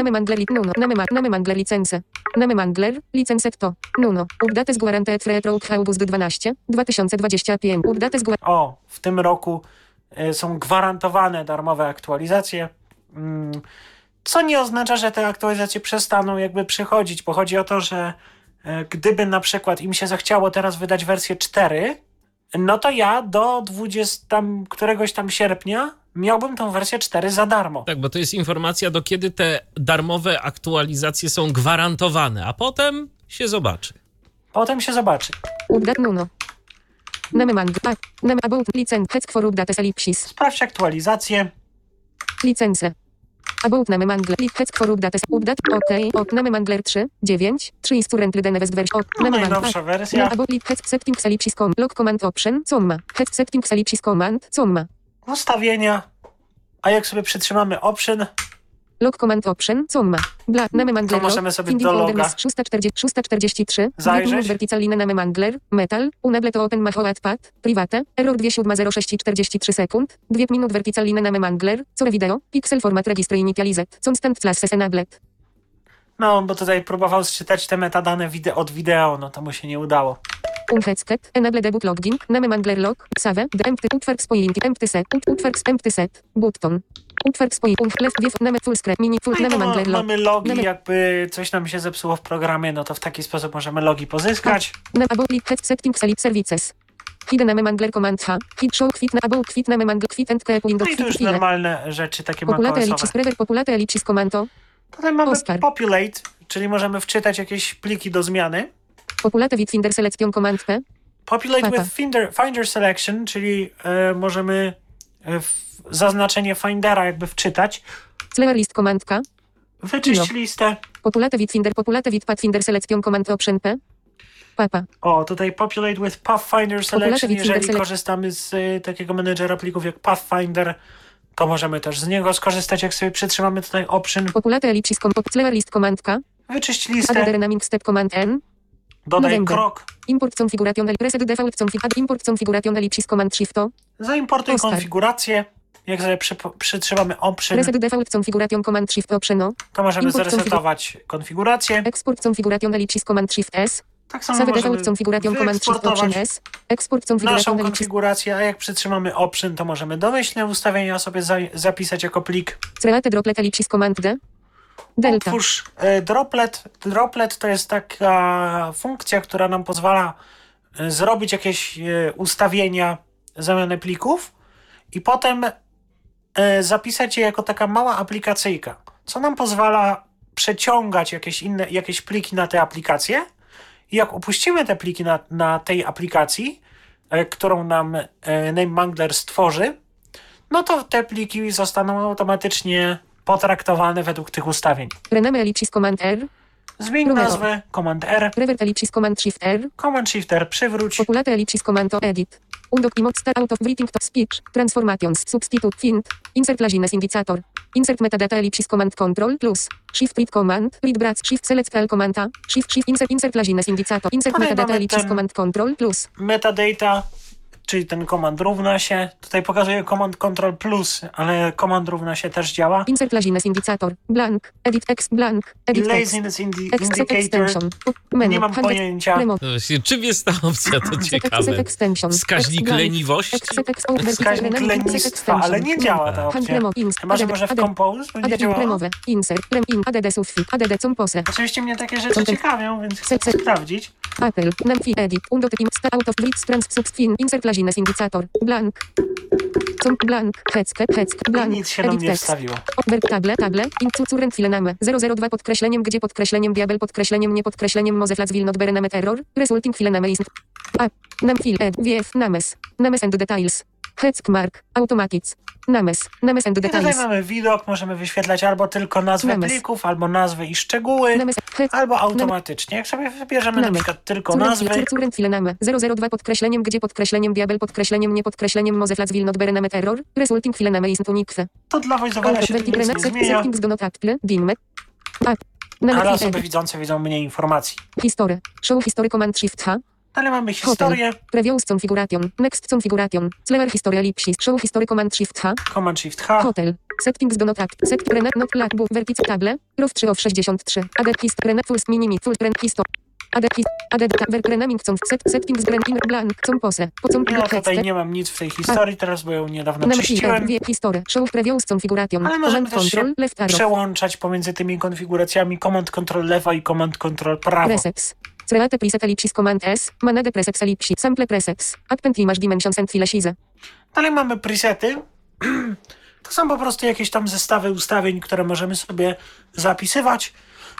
Name Mangler licence. Name Mangler, licence kto? Nuno. Updates guaranteed free through August 12, 2025. Updates w tym roku są gwarantowane darmowe aktualizacje. Co nie oznacza, że te aktualizacje przestaną jakby przychodzić, bo chodzi o to, że gdyby na przykład im się zachciało teraz wydać wersję 4, no to ja do 20 któregoś tam sierpnia miałbym tą wersję 4 za darmo. Tak, bo to jest informacja, do kiedy te darmowe aktualizacje są gwarantowane, a potem się zobaczy. Update Nuno. Name Mangler. Name about license heck for updates ellipsis. Sprawdź aktualizację. License. About Name Mangler. Heck for updates. Update. OK. Name Mangler 3. 9. 3 is currently the newest version. Najnowsza wersja. About heck settings ellipsis lock command option. Comma. Heck settings ellipsis command. Comma. Ustawienia. A jak sobie przytrzymamy option. Lock command option. Comma. Name Mangler. To możemy sobie do loga 643. zajrzeć. Verticaline Name Mangler. Metal. Unable to open Mahoat pad. Private. Error 2706 i 43 sekund. 2 minut Verticaline Name Mangler. Core video. Pixel format registry initialized. Constant classes enabled. No, bo tutaj próbował zczytać te metadane od wideo, no to mu się nie udało. Headset. Enable debug logging. Name Mangler log. Save. Empty. Utworks point. Empty set. Utworks empty set. Button. Utworks point. Left div. Name full screen. Mini full. Name Mangler log. Mamy logi, jakby coś nam się zepsuło w programie, no to w taki sposób możemy logi pozyskać. About head settings elip services. Hidden Name Mangler command H. Hid show quit about quit Name Mangler quit and keep window. No i to już normalne rzeczy takie Populate ellipsis prever. Populate ellipsis commando. Tutaj mamy populate, czyli możemy wczytać jakieś pliki do zmiany. Populate with finder selection command P. Populate with finder selection, czyli możemy zaznaczenie findera jakby wczytać. Clear list command K. Wyczyść listę. Populate with pathfinder selection command option P. Papa. Tutaj populate with pathfinder selection, jeżeli korzystamy z takiego menedżera plików jak Pathfinder, to możemy też z niego skorzystać, jak sobie przytrzymamy tutaj option. Populate ellipsis clear list command K. Wyczyść listę. Add dynamic step command N. Dodaj krok. Import configuration reset default import configuration ellipsis command shift o. Zaimportuj Oscar. konfigurację. Jak sobie przytrzymamy option, Reset default configuration command shift option o. to możemy import zresetować konfigurację. Export configuration ellipsis command shift s. Tak samo Save możemy default configuration command shift option wyeksportować s. Export configuration naszą ellipsis. konfigurację, a jak przytrzymamy option, to możemy domyślne ustawienia sobie zapisać jako plik. Create droplet ellipsis command d. Delta. Otwórz droplet. Droplet to jest taka funkcja, która nam pozwala zrobić jakieś ustawienia zamiany plików i potem zapisać je jako taka mała aplikacyjka, co nam pozwala przeciągać jakieś pliki na te aplikacje i jak upuścimy te pliki na tej aplikacji, którą nam NameMangler stworzy, no to te pliki zostaną automatycznie potraktowane według tych ustawień. Rename ellipsis command r. Zmień nazwę, Command R, Revert ellipsis command shift r. Command Shift R, przywróć. Populate ellipsis command to edit. Undock imot start out of writing to speech. Transformations. Substitute find. Insert lagines indicator. Insert metadata ellipsis command control plus. Shift read command. Read brac. Shift select all command a. Shift insert lagines indicator. Insert Tutaj metadata mamy ellipsis ten- command control plus. Metadata, czyli ten komand równa się. Tutaj pokazuje Command Control Plus, ale komand równa się też działa. Insert lagines indicator. Blank. Edit text blank. Edit text. Laziness Except Indicator. extension. Menu. Nie mam 100. pojęcia. Remote. No właśnie, czym jest ta opcja? To ciekawe. Except extension. Wskaźnik Exp blank. leniowości? Except extension. Wskaźnik Rename lenistwa, extension. ale nie działa ta Hand opcja. remote. Chyba, że może w Compose będzie Add działała. remowe. Insert. Rem in. Add suffix. Add compose. Oczywiście mnie takie rzeczy Content. ciekawią, więc chcę sprawdzić. Apple, Nemfi edit, undo typim, sta out of blitz, trans, subsfin, insert lagines indicator, blank, blank, blank, Nic się nam edit nie text, wstawiło. table, current filename, 002 podkreśleniem, gdzie podkreśleniem, diabel podkreśleniem, nie podkreśleniem, mozeflac will not berenamet error, resulting filename is, nemfil ed, wf, names and details, mark, automatics, names and I tutaj details, mamy widok, możemy wyświetlać albo tylko nazwę Names. plików, albo nazwy i szczegóły, names, albo automatycznie. Jak sobie wybierzemy na Names. przykład tylko nazwy, current filename, 002 podkreśleniem, gdzie podkreśleniem, diabel podkreśleniem, nie podkreśleniem, mozeflac will not berenamet error, resulting filename is unikwe. to dla voiceovera się tu nic nie zmienia, Settings do notatple, dimmet. ale osoby widzące widzą mniej informacji. History. Show history command shift H. Ale mamy historię, Previous configuration. Next configuration. Clear history ellipsis. Show history command shift H. Command Shift H, Hotel. Settings do notatple. Set renet not lag book vertice table. Row 3 of 63. Added hist renet full minimi full trend history. Added renaming settings brand in blank compose. ja tutaj nie mam nic w tej historii teraz, bo ją niedawno Namfile, czyściłem. history. Show previous configuration. Ale możemy Command też się control left arrow. przełączać pomiędzy tymi konfiguracjami Command Control lewa i Command Control prawo. Presets. Create preset ellipsis command S. Manage presets ellipsis. Sample presets. Append image dimensions and file size. Dalej mamy presety. To są po prostu jakieś tam zestawy ustawień, które możemy sobie zapisywać.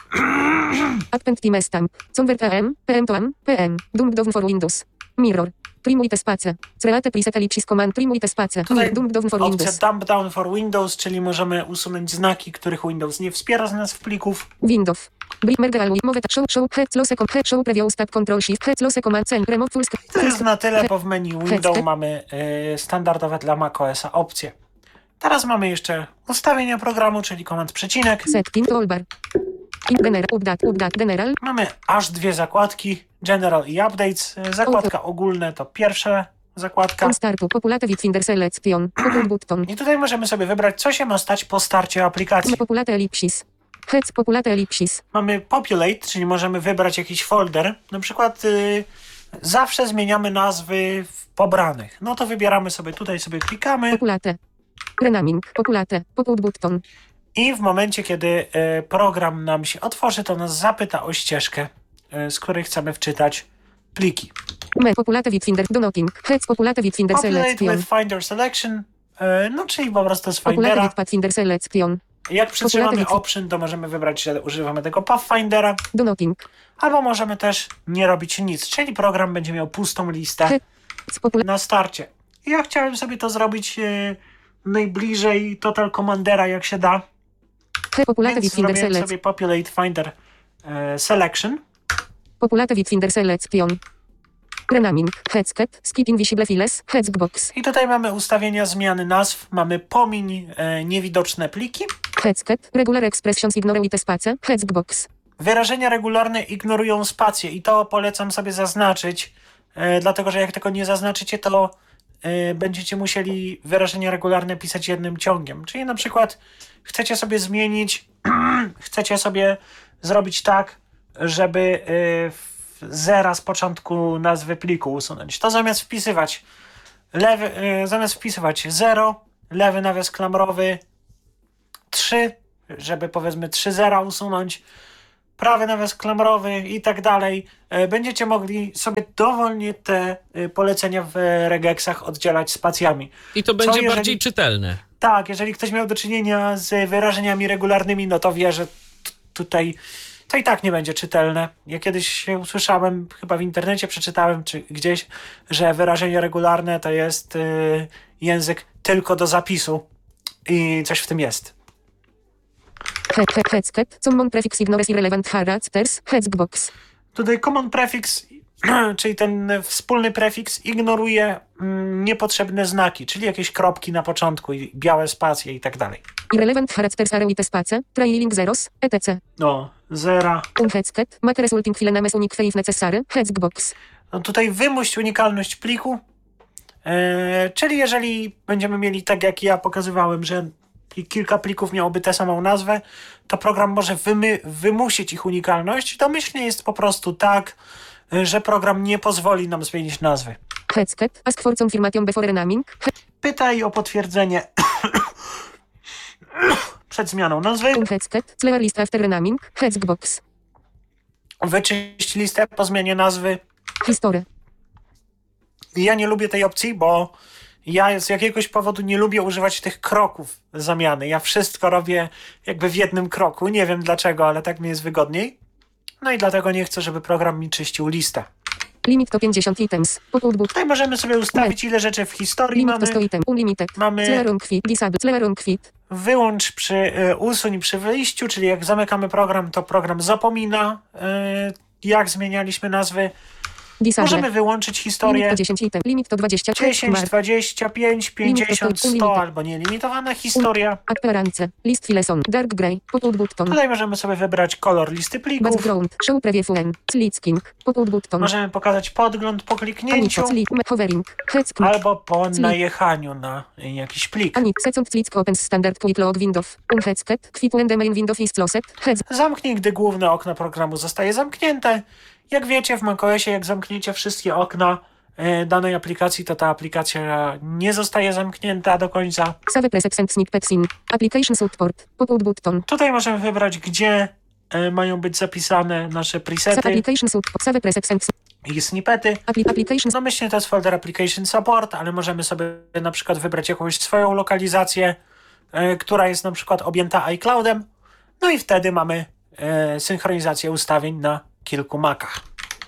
Append time stamp. Convert AM. PM to AM. PM. Dump down for Windows. Mirror. Primulite space. Create preset ellipsis command. Primulite space. Tutaj Dump down for opcja Windows. Dump Down for Windows, czyli możemy usunąć znaki, których Windows nie wspiera z nazw plików. Windows. Merge all mowy show head low second head show previous tab control shift head low command send remove full screen. To jest na tyle, bo w menu Windows mamy standardowe dla macOSa opcje. Teraz mamy jeszcze ustawienia programu, czyli komand przecinek. Setting toolbar. In general update general. Mamy aż dwie zakładki, General i Updates. Zakładka ogólne to pierwsza zakładka. On startu populate with Finder selection. Popul button. I tutaj możemy sobie wybrać, co się ma stać po starcie aplikacji. Populate ellipsis. Heads populate ellipsis. Mamy Populate, czyli możemy wybrać jakiś folder. Na przykład zawsze zmieniamy nazwy w pobranych. No to wybieramy sobie tutaj, sobie klikamy Populate. Renaming. Populate. Popul button. i w momencie, kiedy program nam się otworzy, to nas zapyta o ścieżkę, z której chcemy wczytać pliki. Populate with Finder do knocking. Heads populate with Finder Populate selection. with Finder Selection, no czyli po prostu z Populate Findera. with Pathfinder selection. Jak przytrzymamy Populate with- Option, to możemy wybrać, że używamy tego Pathfindera, Do knocking. albo możemy też nie robić nic, czyli program będzie miał pustą listę Heads populate. na starcie. Ja chciałem sobie to zrobić najbliżej Total Commandera, jak się da, Populate więc with Finder zrobiłem selection. sobie Populate Finder Selection. Populate with Finder selection. Renaming. Headsket. Skip invisible files. Headsbox. I tutaj mamy ustawienia zmiany nazw, mamy pomiń niewidoczne pliki, Headsket. Regular expressions ignore with space. Headsbox. wyrażenia regularne ignorują spację i to polecam sobie zaznaczyć, dlatego że jak tego nie zaznaczycie, to będziecie musieli wyrażenia regularne pisać jednym ciągiem. Czyli na przykład chcecie sobie zmienić, chcecie sobie zrobić tak, żeby zera z początku nazwy pliku usunąć. To zamiast wpisywać 0, lewy nawias klamrowy 3, żeby powiedzmy 3 zera usunąć, prawy nawias klamrowy i tak dalej, będziecie mogli sobie dowolnie te polecenia w regexach oddzielać spacjami. I to będzie bardziej czytelne. Tak, jeżeli ktoś miał do czynienia z wyrażeniami regularnymi, no to wie, że tutaj to i tak nie będzie czytelne. Ja kiedyś się usłyszałem, chyba w internecie przeczytałem, czy gdzieś, że wyrażenie regularne to jest język tylko do zapisu i coś w tym jest. Headsket, common prefix ignores irrelevant characters, headsbox. Tutaj common prefix, czyli ten wspólny prefiks ignoruje niepotrzebne znaki, czyli jakieś kropki na początku i białe spacje i tak dalej. Irrelevant characters are with space, trailing zeros, etc. No, zera. Headsket, make resulting file names unique if necessary, headsbox. No tutaj wymuść unikalność pliku, czyli jeżeli będziemy mieli tak jak ja pokazywałem, że kilka plików miałoby tę samą nazwę, to program może wymusić ich unikalność. Domyślnie jest po prostu tak, że program nie pozwoli nam zmienić nazwy. Headsket, ask for confirmation before renaming. Pytaj o potwierdzenie przed zmianą nazwy. Headsket, clear list after renaming, headsbox. Wyczyść listę po zmianie nazwy. History. Ja nie lubię tej opcji, bo ja z jakiegoś powodu nie lubię używać tych kroków zamiany. Ja wszystko robię jakby w jednym kroku. Nie wiem dlaczego, ale tak mi jest wygodniej. No i dlatego nie chcę, żeby program mi czyścił listę. Limit to 50 items. Tutaj możemy sobie ustawić, ile rzeczy w historii Limit mamy. to 100 item. Unlimited. Mamy Disable. Quit. Wyłącz usuń przy wyjściu, czyli jak zamykamy program, to program zapomina, jak zmienialiśmy nazwy. Disable. Możemy wyłączyć historię. Limit to 10 item. Limit to 20. 10, 25, 50, 100 albo nielimitowana historia. Appearance. List fileson. Dark gray. Pop-out button. Tutaj możemy sobie wybrać kolor listy plików. Background. Show preview when. Slicking. Pop-out button. Możemy pokazać podgląd po kliknięciu Hovering. albo po najechaniu na jakiś plik. Second click opens standard quick log window. Headsket. Quit when the main window is closed. Zamknij, gdy główne okno programu zostaje zamknięte. Jak wiecie, w macOSie, jak zamkniecie wszystkie okna danej aplikacji, to ta aplikacja nie zostaje zamknięta do końca. Save presets and snippets in. Application support. Pop-out button. Tutaj możemy wybrać, gdzie mają być zapisane nasze presety Application support. Save presets and i snippety. Application. Domyślnie to jest folder Application Support, ale możemy sobie na przykład wybrać jakąś swoją lokalizację, która jest na przykład objęta iCloudem. No i wtedy mamy synchronizację ustawień na kilku Macach.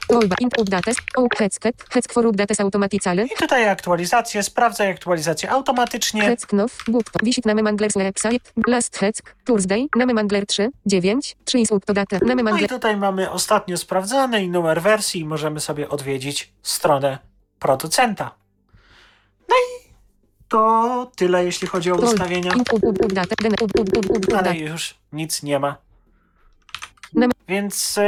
Headsk for updates automatically. I tutaj aktualizacje, sprawdzaj aktualizację automatycznie. Headsk now, button, visit name Mangler's website, last Headsk, Thursday, name Mangler 3, 9, 3 is up to date, name No Mangler. i tutaj mamy ostatnio sprawdzane i numer wersji i możemy sobie odwiedzić stronę producenta. No i to tyle, jeśli chodzi o ustawienia. Ale już nic nie ma. Więc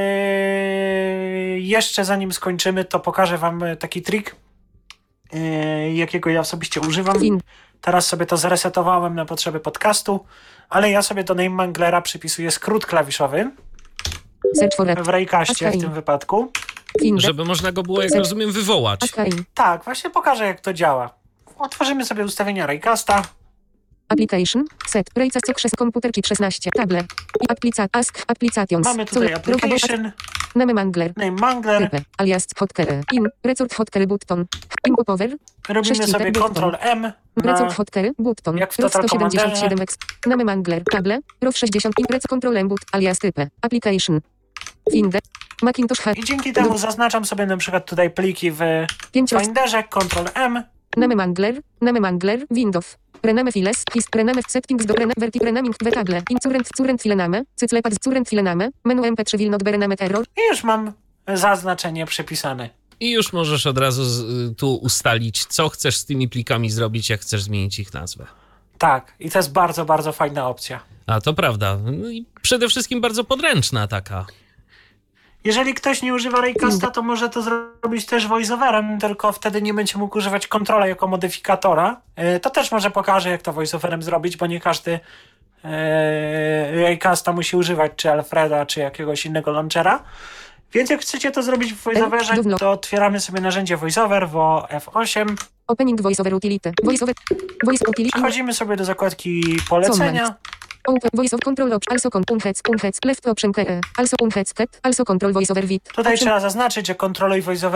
jeszcze zanim skończymy, to pokażę wam taki trik, jakiego ja osobiście używam. Teraz sobie to zresetowałem na potrzeby podcastu, ale ja sobie do name Manglera przypisuję skrót klawiszowy w Raycastie w tym wypadku. Żeby można go było, jak rozumiem, wywołać. Tak, właśnie pokażę, jak to działa. Otworzymy sobie ustawienia Raycasta. Application, set, Raycast access komputer chip 16, table, applications. Mamy tutaj application, name Mangler, alias hotkery, resort hotkery button, power. Robimy sobie Ctrl-M, resort hotkery button, jak w Total Commanderze. Name Mangler, table, row 60, Ctrl-M but, alias type, application, Finder, Macintosh. I dzięki temu zaznaczam sobie na przykład tutaj pliki w Finderze, Ctrl-M. Name Mangler, Windows. Rename files, rename settings do renaming table, current file name, cyclepad current file name, menu mp3 will not be rename error. I już mam zaznaczenie przypisane. I już możesz od razu tu ustalić, co chcesz z tymi plikami zrobić, jak chcesz zmienić ich nazwę. Tak, i to jest bardzo, bardzo fajna opcja. A to prawda. No i przede wszystkim bardzo podręczna taka. Jeżeli ktoś nie używa Raycasta, to może to zrobić też voiceoverem, tylko wtedy nie będzie mógł używać kontrola jako modyfikatora. To też może pokażę, jak to voiceoverem zrobić, bo nie każdy Raycasta musi używać, czy Alfreda, czy jakiegoś innego launchera. Więc jak chcecie to zrobić w voiceoverze, to otwieramy sobie narzędzie voiceover w F8. Opening voiceover utility. Voice utility. Przechodzimy sobie do zakładki polecenia. Open voice of control option. Also unheads left option also unheads also control voiceover with. Tutaj trzeba zaznaczyć, że kontroluj voiceover